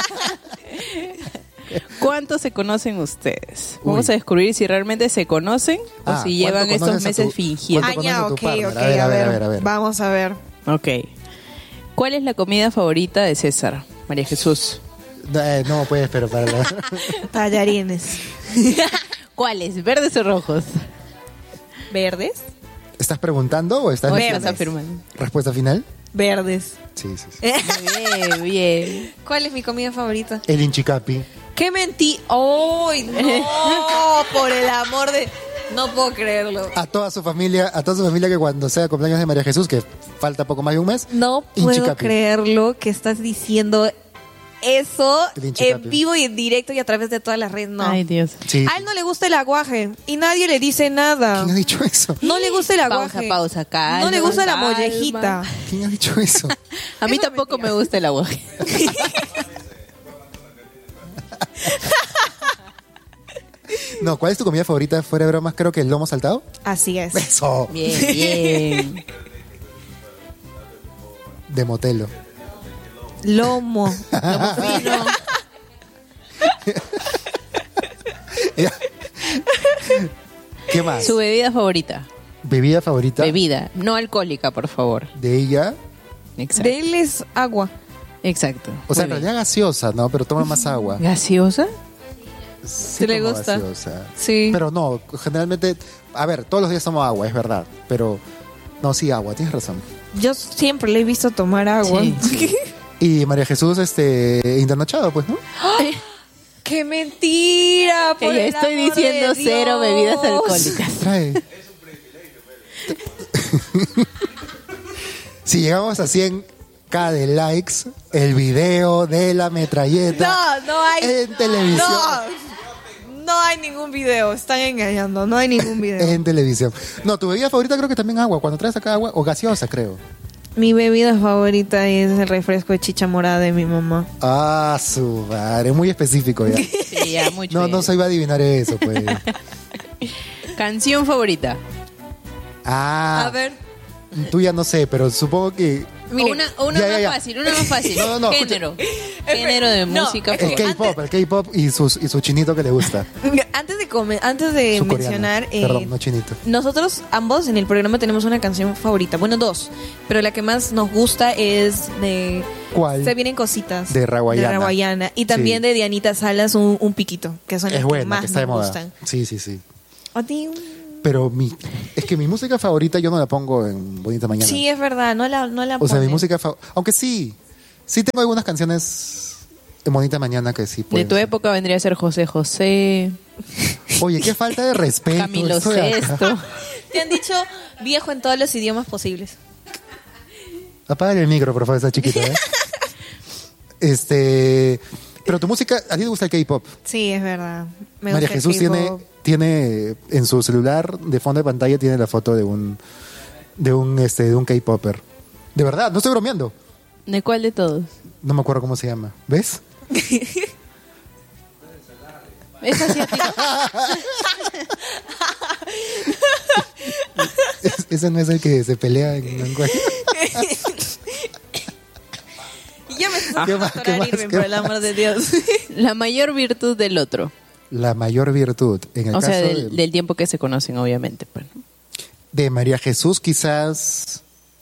¿Cuánto se conocen ustedes? Vamos Uy. a descubrir si realmente se conocen Ah, o si llevan ¿cuánto estos conoces a meses tu- fingiendo. Ah, ¿Cuánto ya, conoces ok, a tu ok, partner? a A ver, ver, a ver, a ver. Vamos a ver. Ok. ¿Cuál es la comida favorita de César? María Jesús. Eh, no, pues, pero para la... Tallarines. ¿Cuáles? ¿Verdes o rojos? ¿Verdes? ¿Estás preguntando o estás ¿O Verdes. estás afirmando? respuesta final? Verdes. Sí, sí, sí. Bien, bien. ¿Cuál es mi comida favorita? El Inchicapi. ¿Qué mentí? ¡Ay, no! Por el amor de... No puedo creerlo. A toda su familia, a toda su familia que cuando sea cumpleaños de María Jesús, que falta poco más de un mes, No puedo Inchicapi. creerlo que estás diciendo eso El Inchicapi. en vivo y en directo y a través de todas las redes. No. Ay, Dios. Sí. A él no le gusta el aguaje y nadie le dice nada. ¿Quién ha dicho eso? No le gusta el Pausa, aguaje. pausa, calma, No le gusta la calma. mollejita. ¿Quién ha dicho eso? A mí Eso es tampoco mentira. me gusta el aguaje. No, ¿cuál es tu comida favorita fuera de bromas? Creo que el lomo saltado. Así es. Eso. Bien, bien. De Motelo. Lomo. Lomo fino. ¿Qué más? Su bebida favorita. Bebida favorita Bebida, no alcohólica, por favor. de ella. Exacto. De él es agua. Exacto. O sea, en Muy bien. realidad gaseosa, ¿no? Pero toma más agua. ¿Gaseosa? Sí le tomo gusta? gaseosa. Sí. Pero no, generalmente, a ver, todos los días tomo agua, es verdad. Pero, no, sí, agua, tienes razón. Yo siempre le he visto tomar agua. Sí. Y María Jesús, este, internachado, pues, ¿no? ¡Qué mentira! Por Ella el estoy amor diciendo de cero Dios. bebidas alcohólicas. Trae. Si llegamos a cien K de likes, el video de la metralleta No, no hay. en televisión. No, no hay ningún video. Están engañando. No hay ningún video. En televisión. No, tu bebida favorita creo que también agua. Cuando traes acá agua, o gaseosa, creo. Mi bebida favorita es el refresco de chicha morada de mi mamá. Ah, su madre, muy específico ya. Sí, ya, mucho No, bien. no se iba a adivinar eso, pues. Canción favorita. Ah, A ver. tú ya no sé, pero supongo que O una, o una Ya, más ya, ya. fácil, una más fácil. No, no, no, Género. Género de No, música. es El que- K-pop, el K-pop y, sus, y su chinito que le gusta. Antes de, come- antes de Su coreano. mencionar... eh, Perdón, no chinito. nosotros ambos en el programa tenemos una canción favorita. Bueno, dos. Pero la que más nos gusta es de... ¿Cuál? Se vienen cositas. De Rawayana. De Rawayana. Y también Sí. de Dianita Salas, un, un piquito. Que son las Es que buena, más que está de nos moda. gustan. Sí, sí, sí. ¿A ti? Pero mi, es que mi música favorita yo no la pongo en Bonita Mañana. Sí, es verdad. No la, no la O sea, mi ponen. música favorita... Aunque sí, sí tengo algunas canciones en Bonita Mañana que sí De pueden tu ser. época vendría a ser José José, Oye, qué falta de respeto. Camilo esto de acá. Sesto. Te han dicho viejo en todos los idiomas posibles. Apaga el micro, por favor, esa chiquita, ¿eh? Este... Pero tu música, ¿a ti te gusta el K-pop? Sí, es verdad. Me María gusta el Jesús tiene, K-pop. tiene en su celular, de fondo de pantalla, tiene la foto de un de un este de un K-popper. De verdad, no estoy bromeando. ¿De cuál de todos? No me acuerdo cómo se llama. ¿Ves? Es asiático. Es- ese no es el que se pelea en un cuello. Y ya me estás ¿Qué haciendo más? atorar, ¿Qué más? Irving, ¿Qué por el más? amor de Dios. La mayor virtud del otro. La mayor virtud. En el O caso sea, del, de, del tiempo que se conocen, obviamente. Pues, ¿no? de María Jesús, quizás.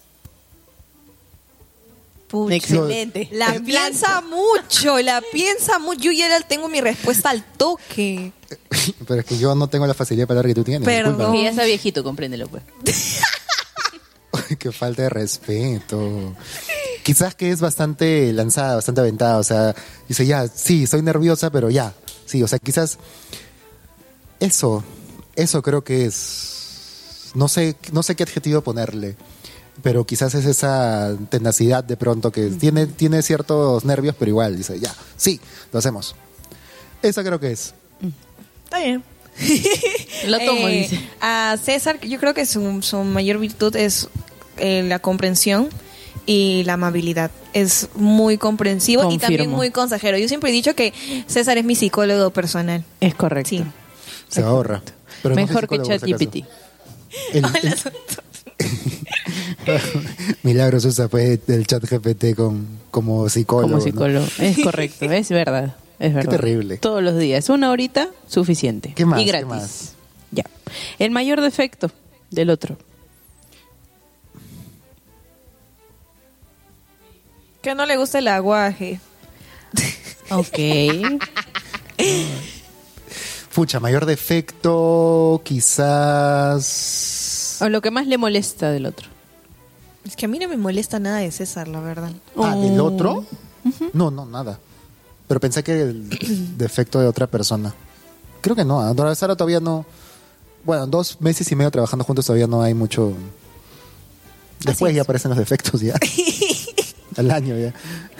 Pucha. Excelente. La En piensa mucho, la piensa mucho. Yo ya la tengo mi respuesta al toque. Pero es que yo no tengo la facilidad de palabra que tú tienes. Perdón. disculpa. Que ya está viejito, compréndelo, pues. Ay, qué falta de respeto. Quizás que es bastante lanzada, bastante aventada. O sea, dice ya, sí, estoy nerviosa, pero ya. Sí, o sea, quizás. Eso. Eso creo que es. No sé, no sé qué adjetivo ponerle. Pero quizás es esa tenacidad de pronto que tiene, tiene ciertos nervios, pero igual dice, ya, sí, lo hacemos. Esa creo que es. Está bien. Lo tomo, Eh, dice. A César, yo creo que su, su mayor virtud es eh, la comprensión y la amabilidad. Es muy comprensivo y también Confirmo. muy consejero. Yo siempre he dicho que César es mi psicólogo personal. Es correcto. Sí. Se ahorra. Pero no soy Mejor que psicólogo, por si acaso. ChatGPT. El- el- Milagros usa pues el chat G P T con, como psicólogo. Como ¿no? psicólogo. Es correcto, es verdad. Es verdad. terrible. Todos los días. Una horita, suficiente. ¿Qué más? Y ¿Qué gratis. más? Ya. El mayor defecto del otro. Que no le gusta el aguaje. Ok. Pucha, mayor defecto, quizás. O lo que más le molesta del otro. Es que a mí no me molesta nada de César, la verdad. Ah, ¿del Oh. otro? No, no, nada. Pero pensé que el defecto de otra persona. Creo que no. Ahora Sara todavía no. Bueno, dos meses y medio trabajando juntos todavía no hay mucho. Después Así ya es. aparecen los defectos ya. Al año ya.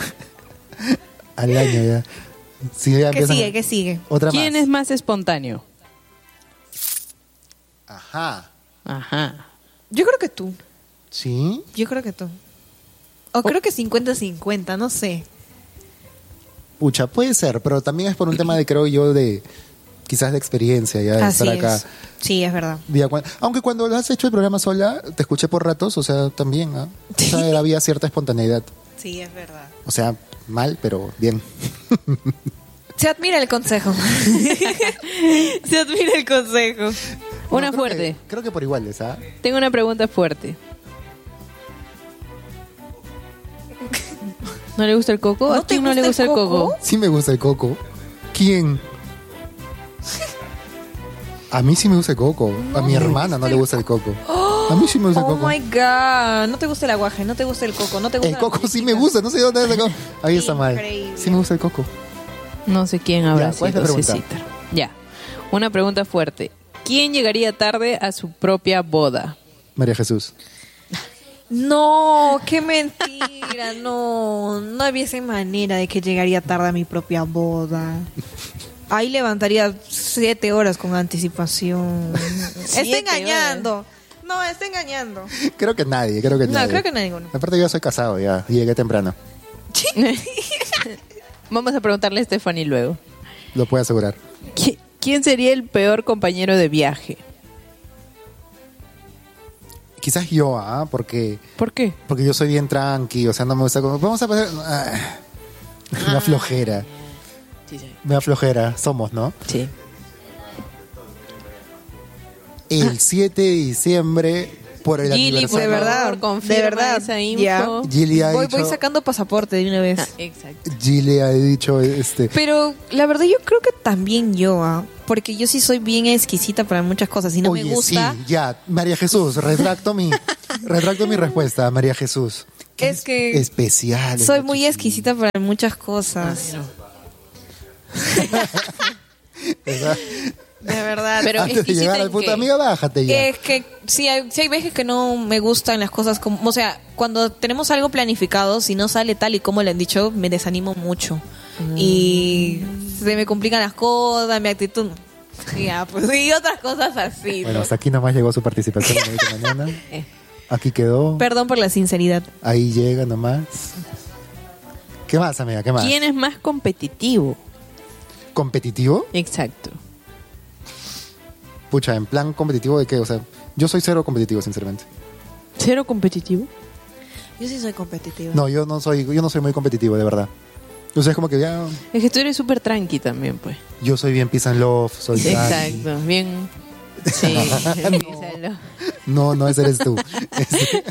Al año ya. Sí, ya ¿Qué empiezan- sigue? ¿Qué sigue? Otra ¿Quién más. es más espontáneo? Ajá. Ajá. Yo creo que tú. ¿Sí? Yo creo que tú. O creo que cincuenta cincuenta, no sé. Pucha, puede ser, pero también es por un tema de, creo yo, de quizás de experiencia ya de Así estar acá. es. Sí, es verdad. Día cua- Aunque cuando has hecho el programa sola, te escuché por ratos, o sea, también, ¿ah? O sea, había cierta espontaneidad. Sí, es verdad. O sea, mal, pero bien. Se admira el consejo. Se admira el consejo. Una No, creo fuerte. que- creo que por iguales, ¿ah? Tengo una pregunta fuerte. ¿No le gusta el coco? ¿No ¿A te quién no le gusta gusta el el coco? coco? Sí me gusta el coco. ¿Quién? A mí sí me gusta el coco. A mi hermana no le gusta el coco. A mí sí me gusta el Oh coco. my god. No te gusta el aguaje, no te gusta el coco, no te gusta El la coco sí me política. gusta, no sé dónde es el coco. Ahí está mal. Increíble. Sí me gusta el coco. No sé quién habrá Ya, ¿cuál es la sido pregunta? Cecita. Ya. Una pregunta fuerte. ¿Quién llegaría tarde a su propia boda? María Jesús. No, qué mentira, no. No hubiese manera de que llegaría tarde a mi propia boda. Ahí levantaría siete horas con anticipación. Está Siete engañando. No, está engañando. Creo que nadie, creo que No, nadie. creo que no ninguno. Aparte yo soy casado ya, y llegué temprano. Vamos a preguntarle a Stephanie luego. Lo puedo asegurar. ¿Qui- ¿Quién sería el peor compañero de viaje? Quizás yo, ¿ah? Porque, ¿Por qué? porque yo soy bien tranqui, o sea, no me gusta como, vamos a pasar... Ah, me da flojera, Sí, sí. me da flojera, somos, ¿no? Sí. El siete de diciembre, por el Gili, por aniversario... de verdad, confirma de verdad, esa info. ya. Gili ha Voy, dicho, voy sacando pasaporte de una vez. Ah, exacto. Gili ha dicho, este... Pero la verdad yo creo que también yo, ¿ah? Porque yo sí soy bien exquisita para muchas cosas. Si no Oye, me gusta, sí, ya, María Jesús, retracto mi, retracto mi respuesta, María Jesús. es que Especial. soy esta muy chiquilla. exquisita para muchas cosas. Esa- De verdad. Pero Antes de exquisita llegar en al punto, qué? amiga, bájate ya. Es que sí hay, sí hay veces que no me gustan las cosas como... O sea, cuando tenemos algo planificado, si no sale tal y como le han dicho, me desanimo mucho. Y se me complican las cosas, mi actitud... Y ya, pues, y otras cosas así. Bueno, ¿no? hasta aquí nomás llegó su participación en esta mañana. Aquí quedó. Perdón por la sinceridad. Ahí llega nomás. ¿Qué más, amiga? ¿Qué más? ¿Quién es más competitivo? ¿Competitivo? Exacto. Pucha, ¿en plan competitivo de qué? O sea, yo soy cero competitivo, sinceramente. ¿Cero competitivo? Yo sí soy competitiva. No, yo no soy, yo no soy muy competitivo, de verdad. O sea, es como que ya... Es que tú eres súper tranqui también, pues. Yo soy bien peace and love, soy tranqui. Exacto, bien... Sí, piénsalo. No, no, ese eres tú. Ese-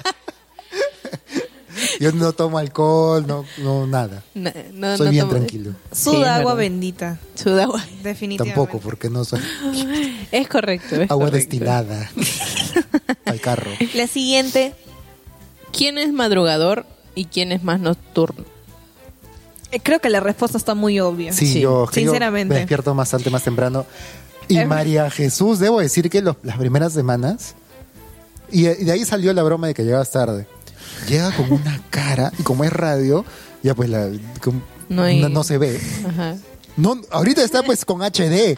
Yo no tomo alcohol, no, no nada. No, no, Soy no bien tomo- tranquilo. Suda Sí, es agua verdad. bendita. Suda agua. Definitivamente. Tampoco, porque no soy Es correcto, es agua correcto. destilada al carro. La siguiente. ¿Quién es madrugador y quién es más nocturno? eh, Creo que la respuesta está muy obvia. Sí, Sí, yo, que yo sinceramente. me despierto bastante más temprano. Y Es- María Jesús, debo decir que los- las primeras semanas, y, y de ahí salió la broma de que llegabas tarde. Llega con una cara, y como es radio, ya pues la, com- No hay- no, no se ve. Ajá. No, ahorita está pues con H D.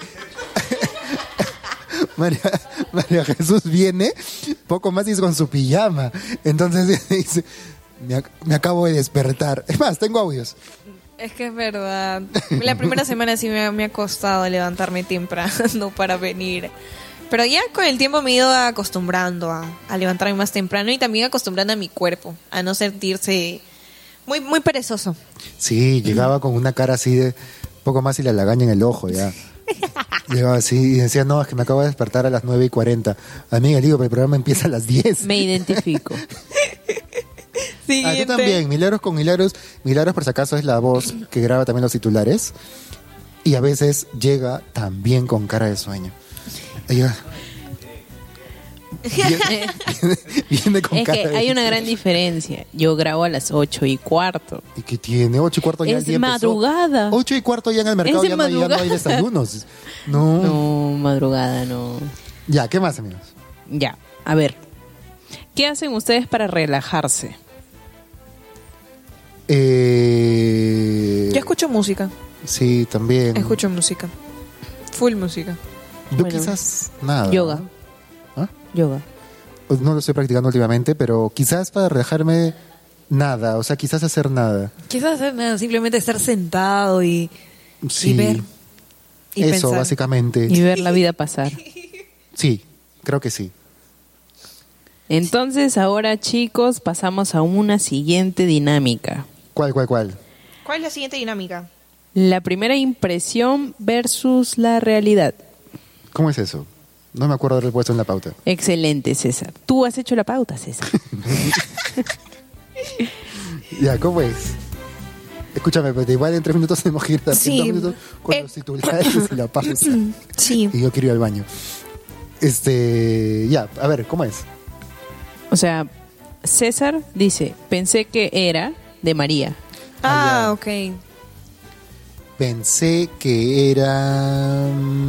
María, María Jesús viene, poco más y es con su pijama. Entonces dice, me, ac- me acabo de despertar. Es más, tengo audios. Es que es verdad. La primera semana sí me ha, me ha costado levantarme temprano para venir. Pero ya con el tiempo me he ido acostumbrando a, a levantarme más temprano y también acostumbrando a mi cuerpo a no sentirse muy muy perezoso. Sí, llegaba con una cara así de poco más y la lagaña en el ojo ya. Llegaba así y decía, no, es que me acabo de despertar a las nueve y cuarenta. Amiga, le digo, pero el programa empieza a las diez. Me identifico. Ah, Siguiente. tú también, Milagros con Milagros. Milagros, por si acaso, es la voz que graba también los titulares. Y a veces llega también con cara de sueño. Ella viene, viene- viene con Es cara que de hay una gran diferencia. Yo grabo a las ocho y cuarto. ¿Y qué tiene? Ocho y cuarto ya Es el día empezó. madrugada. Ocho y cuarto ya en el mercado Es de ya no, hay, ya no hay madrugada. desayunos. No. No, madrugada no. Ya, ¿qué más, amigos? Ya, a ver. ¿Qué hacen ustedes para relajarse? Eh... Yo escucho música. Sí, también. Escucho música. Full música. Yo Bueno. quizás nada. Yoga. ¿Ah? Yoga. No lo estoy practicando últimamente, pero quizás para relajarme nada, o sea, quizás hacer nada. Quizás hacer nada, simplemente estar sentado y, Sí. y ver. Y Eso, pensar. básicamente. Y ver la vida pasar. Sí, creo que sí. Entonces, ahora, chicos, pasamos a una siguiente dinámica. ¿Cuál, cuál, cuál? ¿Cuál es la siguiente dinámica? La primera impresión versus la realidad. ¿Cómo es eso? No me acuerdo de haber puesto en la pauta. Excelente, César. Tú has hecho la pauta, César. Ya, ¿cómo es? Escúchame, pero igual en tres minutos tenemos que ir a Sí. dos minutos con Eh. los titulares y la pausa. Sí. Y yo quiero ir al baño. Este, ya, a ver, ¿cómo es? O sea, César dice, pensé que era de María. Ah, ya. ok. Pensé que era...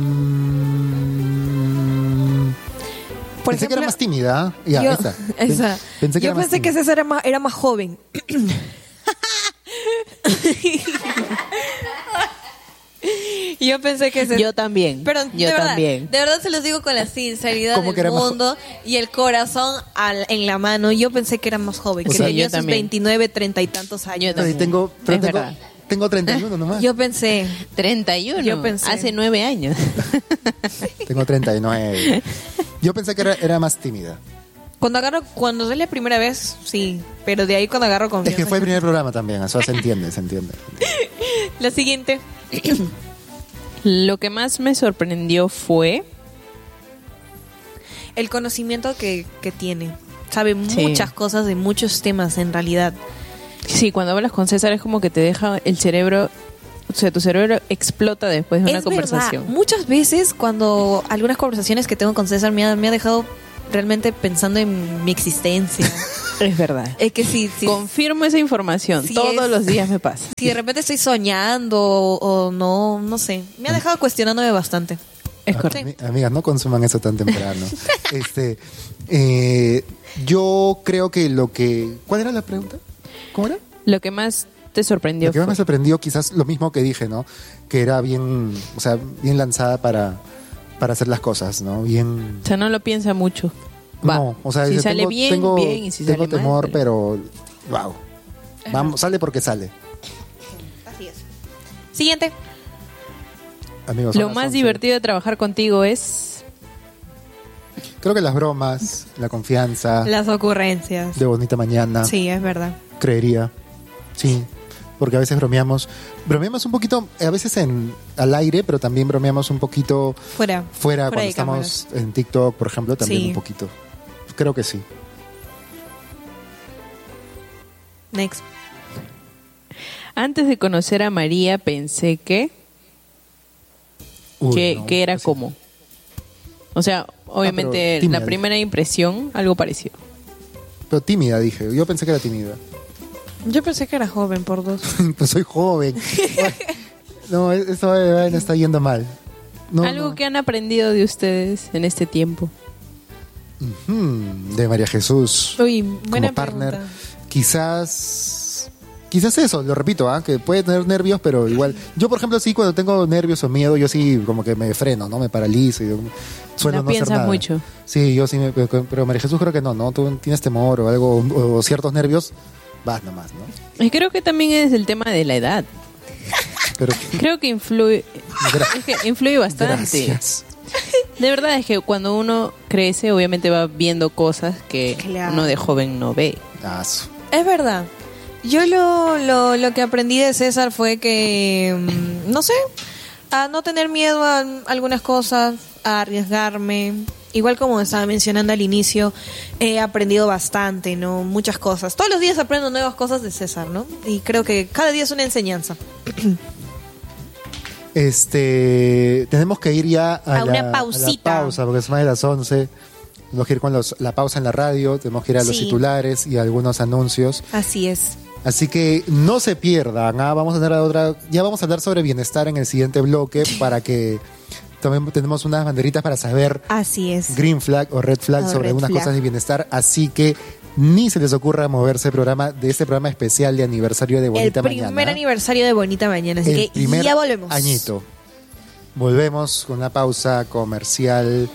mm, Por pensé que era ejemplo, más tímida. Ya, yo, esa. esa. Pensé que yo era más pensé que tímida. César era más, era más joven. Yo pensé que César... Yo también. Pero yo de verdad, también. de verdad se los digo con la sinceridad ¿Cómo que del era más jo- mundo y el corazón al- en la mano. Yo pensé que era más joven, O que sea, tenía yo sus también. veintinueve, treinta y tantos Yo años. Pero también. tengo, pero Es tengo, verdad. tengo treinta y uno nomás. Yo pensé... treinta y uno. Yo pensé. Hace nueve años. Tengo treinta y nueve. Yo pensé que era, era más tímida. Cuando agarro, cuando es la primera vez, sí, pero de ahí cuando agarro confianza. Es que fue el primer programa también, eso se entiende, se entiende. La siguiente. Lo que más me sorprendió fue el conocimiento que, que tiene. Sabe Sí. muchas cosas de muchos temas en realidad. Sí, cuando hablas con César es como que te deja el cerebro, o sea, tu cerebro explota después de una Es conversación. verdad, muchas veces cuando algunas conversaciones que tengo con César me ha, me ha dejado realmente pensando en mi existencia. Es verdad. Es que sí, sí. Confirmo esa información. Sí, Todos es- los días me pasa. Si de repente estoy soñando o, o no, no sé. Me ha dejado cuestionándome bastante. Es Ami- Amigas, no consuman eso tan temprano. este, eh, yo creo que lo que... ¿Cuál era la pregunta? ¿Cómo era? Lo que más te sorprendió Lo que más fue... me sorprendió quizás lo mismo que dije, ¿no? Que era bien, o sea, bien lanzada para, para hacer las cosas, ¿no? Bien... O sea, no lo piensa mucho. Va. No, o sea, si yo sale tengo, bien, tengo, bien. Y si tengo sale mal, temor, mal. pero... Wow. Vamos, sale porque sale. Así es. Siguiente. Amigos, son Lo las más once. divertido de trabajar contigo es... Creo que las bromas, la confianza, Las ocurrencias. de bonita mañana, Sí, es verdad. creería. Sí, porque a veces bromeamos. Bromeamos un poquito, a veces en al aire, pero también bromeamos un poquito Fuera. fuera, cuando de estamos en TikTok, por ejemplo, también Sí. un poquito. Creo que sí. Next. Antes de conocer a María pensé que... Uy, que, no, que era así. como. O sea, obviamente tímida, la primera impresión, algo parecido. Pero tímida, dije. Yo pensé que era tímida. Yo pensé que era joven por dos. Pues soy joven. Ay, no, eso eh, me está yendo mal. No, algo no. que han aprendido de ustedes en este tiempo. Hmm, de María Jesús. Uy, buena como partner. pregunta. Quizás quizás eso, lo repito, ¿ah? Que puede tener nervios, pero igual. Yo, por ejemplo, sí, cuando tengo nervios o miedo, yo sí como que me freno, ¿no? Me paralizo y yo suelo No no hacer piensas nada. mucho. Sí, yo sí, me, pero, pero María Jesús creo que no, ¿no? Tú tienes temor o algo, o, o ciertos nervios, vas nomás, ¿no? Y creo que también es el tema de la edad. Pero Creo que influye, Gra- es que influye bastante. gracias. De verdad es que cuando uno crece, obviamente va viendo cosas que Claro. uno de joven no ve. Ah, su- Es verdad. Yo lo, lo, lo que aprendí de César fue que, mm, no sé, a no tener miedo a algunas cosas, a arriesgarme. Igual como estaba mencionando al inicio, he aprendido bastante, ¿no? Muchas cosas. Todos los días aprendo nuevas cosas de César, ¿no? Y creo que cada día es una enseñanza. Este, tenemos que ir ya a, A la, una pausita. a la pausa, porque es más de las once. Tenemos que ir con los, la pausa en la radio, tenemos que ir a los Sí. titulares y a algunos anuncios. Así es. Así que no se pierdan, ¿ah? Vamos a tener otra, ya vamos a hablar sobre bienestar en el siguiente bloque para que también tenemos unas banderitas para saber Así es. green flag o red flag O sobre red algunas flag. cosas de bienestar, así que ni se les ocurra moverse programa de este programa especial de aniversario de El Bonita primer Mañana. aniversario de Bonita Mañana, así El que primer ya volvemos. añito. Volvemos con una pausa comercial.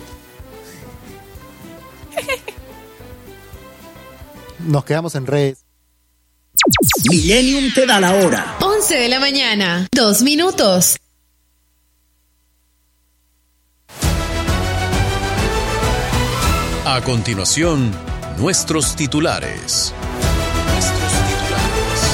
Nos quedamos en redes. Millennium te da la hora. once de la mañana, dos minutos. A continuación, nuestros titulares. Nuestros titulares.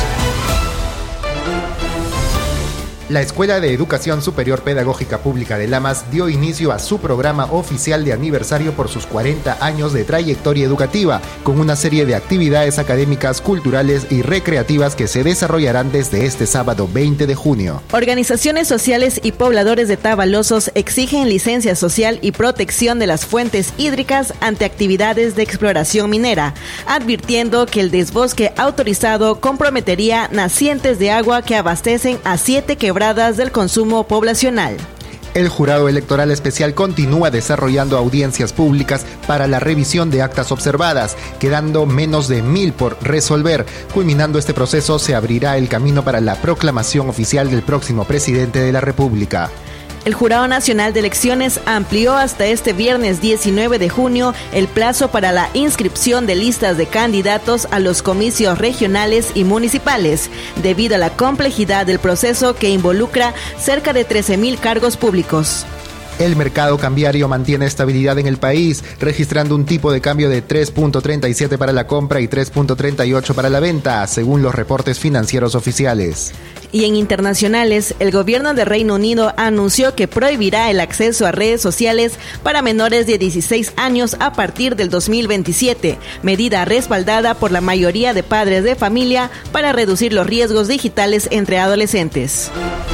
La Escuela de Educación Superior Pedagógica Pública de Lamas dio inicio a su programa oficial de aniversario por sus cuarenta años de trayectoria educativa, con una serie de actividades académicas, culturales y recreativas que se desarrollarán desde este sábado veinte de junio. Organizaciones sociales y pobladores de Tavalosos exigen licencia social y protección de las fuentes hídricas ante actividades de exploración minera, advirtiendo que el desbosque autorizado comprometería nacientes de agua que abastecen a siete quebradas del consumo poblacional. El Jurado Electoral Especial continúa desarrollando audiencias públicas para la revisión de actas observadas, quedando menos de mil por resolver. Culminando este proceso, se abrirá el camino para la proclamación oficial del próximo presidente de la República. El Jurado Nacional de Elecciones amplió hasta este viernes diecinueve de junio el plazo para la inscripción de listas de candidatos a los comicios regionales y municipales, debido a la complejidad del proceso que involucra cerca de trece mil cargos públicos. El mercado cambiario mantiene estabilidad en el país, registrando un tipo de cambio de tres punto treinta y siete para la compra y tres punto treinta y ocho para la venta, según los reportes financieros oficiales. Y en internacionales, el gobierno de Reino Unido anunció que prohibirá el acceso a redes sociales para menores de dieciséis años a partir del dos mil veintisiete, medida respaldada por la mayoría de padres de familia para reducir los riesgos digitales entre adolescentes.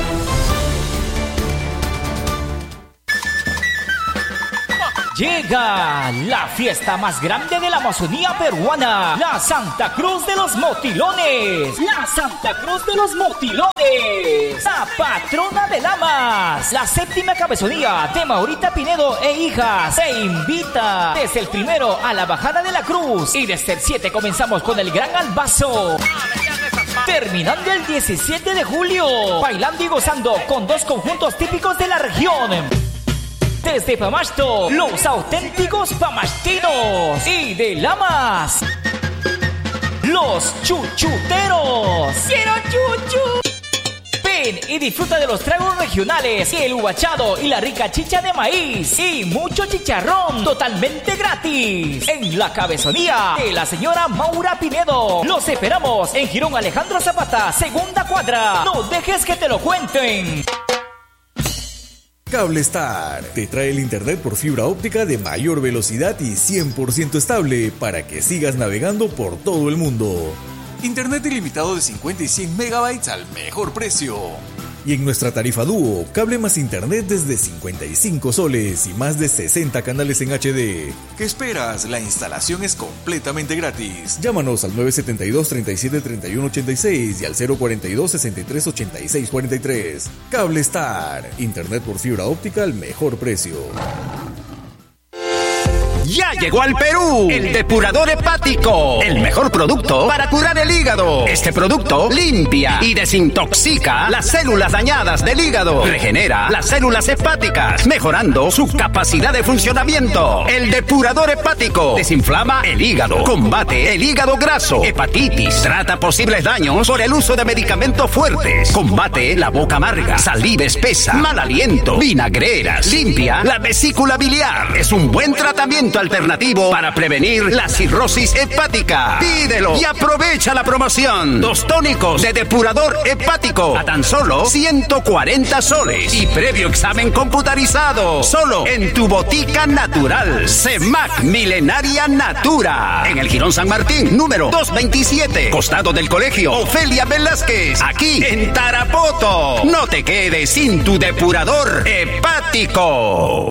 Llega la fiesta más grande de la Amazonía peruana, la Santa Cruz de los Motilones. La Santa Cruz de los Motilones, la patrona de Lamas. La séptima cabezonía de Maurita Pinedo e hijas se invita desde el primero a la bajada de la cruz. Y desde el siete comenzamos con el gran albazo, terminando el diecisiete de julio, bailando y gozando con dos conjuntos típicos de la región. Desde Pamasto, los auténticos pamashtinos. Y de Lamas, los chuchuteros. ¡Quiero chuchu! Ven y disfruta de los tragos regionales, el huachado y la rica chicha de maíz. Y mucho chicharrón totalmente gratis. En la cabezonía de la señora Maura Pinedo. Los esperamos en Girón Alejandro Zapata, segunda cuadra. No dejes que te lo cuenten. Cablestar te trae el internet por fibra óptica de mayor velocidad y cien por ciento estable para que sigas navegando por todo el mundo. Internet ilimitado de cincuenta y cien megabytes al mejor precio. Y en nuestra tarifa dúo, cable más internet desde cincuenta y cinco soles y más de sesenta canales en H D. ¿Qué esperas? La instalación es completamente gratis. Llámanos al nueve siete dos, tres siete, tres uno ocho seis y al cero cuatro dos, sesenta y tres, ochenta y seis cuarenta y tres. Cablestar, internet por fibra óptica al mejor precio. Ya llegó al Perú el depurador hepático, el mejor producto para curar el hígado. Este producto limpia y desintoxica las células dañadas del hígado, regenera las células hepáticas, mejorando su capacidad de funcionamiento. El depurador hepático desinflama el hígado, combate el hígado graso, hepatitis, trata posibles daños por el uso de medicamentos fuertes, combate la boca amarga, saliva espesa, mal aliento, vinagreras, limpia la vesícula biliar. Es un buen tratamiento alternativo para prevenir la cirrosis hepática. Pídelo y aprovecha la promoción. Dos tónicos de depurador hepático a tan solo ciento cuarenta soles y previo examen computarizado. Solo en tu botica natural. Semac Milenaria Natura. En el Girón San Martín, número doscientos veintisiete. Costado del colegio Ofelia Velázquez. Aquí en Tarapoto. No te quedes sin tu depurador hepático.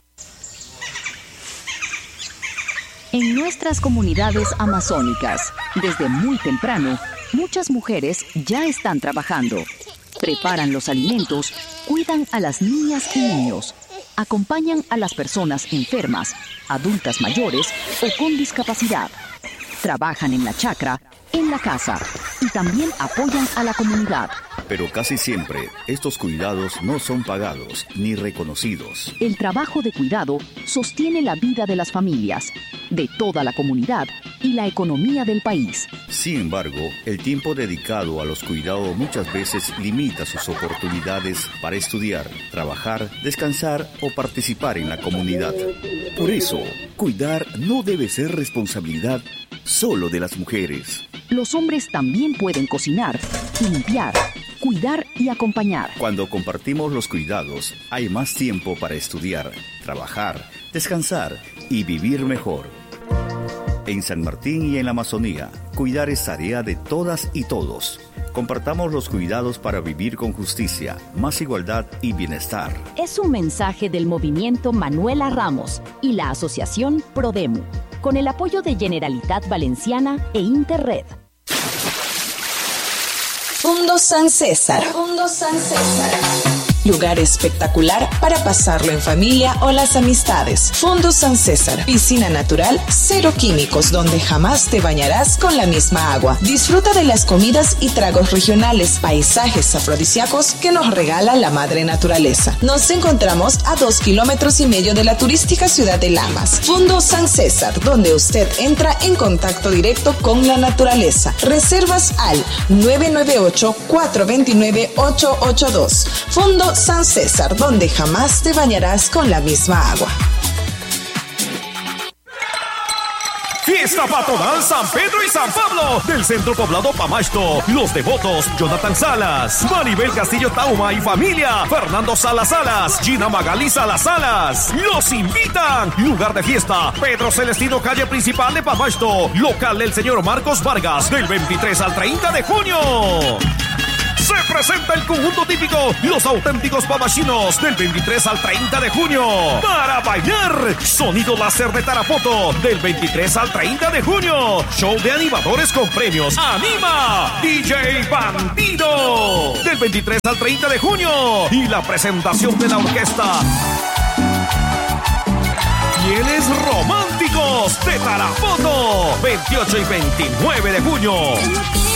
En nuestras comunidades amazónicas, desde muy temprano, muchas mujeres ya están trabajando. Preparan los alimentos, cuidan a las niñas y niños, acompañan a las personas enfermas, adultas mayores o con discapacidad. Trabajan en la chacra, en la casa y también apoyan a la comunidad. Pero casi siempre estos cuidados no son pagados ni reconocidos. El trabajo de cuidado sostiene la vida de las familias, de toda la comunidad y la economía del país. Sin embargo, el tiempo dedicado a los cuidados muchas veces limita sus oportunidades para estudiar, trabajar, descansar o participar en la comunidad. Por eso, cuidar no debe ser responsabilidad solo de las mujeres. Los hombres también pueden cocinar, limpiar, cuidar y acompañar. Cuando compartimos los cuidados, hay más tiempo para estudiar, trabajar, descansar y vivir mejor. En San Martín y en la Amazonía, cuidar es tarea de todas y todos. Compartamos los cuidados para vivir con justicia, más igualdad y bienestar. Es un mensaje del movimiento Manuela Ramos y la asociación Prodemu, con el apoyo de Generalitat Valenciana e Interred. Fundo San César. Fundo San César. Lugar espectacular para pasarlo en familia o las amistades. Fundo San César. Piscina natural, cero químicos, donde jamás te bañarás con la misma agua. Disfruta de las comidas y tragos regionales, paisajes afrodisíacos que nos regala la madre naturaleza. Nos encontramos a dos kilómetros y medio de la turística ciudad de Lamas. Fundo San César, donde usted entra en contacto directo con la naturaleza. Reservas al nueve nueve ocho, cuatro dos nueve, ocho ocho dos. Fundo Fondo San César, donde jamás te bañarás con la misma agua. Fiesta patronal San Pedro y San Pablo del Centro Poblado Pamasto. Los devotos Jonathan Salas, Maribel Castillo Tauma y familia, Fernando Salas Salas, Gina Magali Salas Salas. Los invitan. Lugar de fiesta, Pedro Celestino, calle principal de Pamasto. Local del señor Marcos Vargas, del veintitrés al treinta de junio. Se presenta el conjunto típico Los Auténticos Pamachinos del veintitrés al treinta de junio. Para bailar, sonido láser de Tarapoto del veintitrés al treinta de junio. Show de animadores con premios. ¡Anima! D J Bandido del veintitrés al treinta de junio. Y la presentación de la orquesta Fieles Románticos de Tarapoto, veintiocho y veintinueve de junio.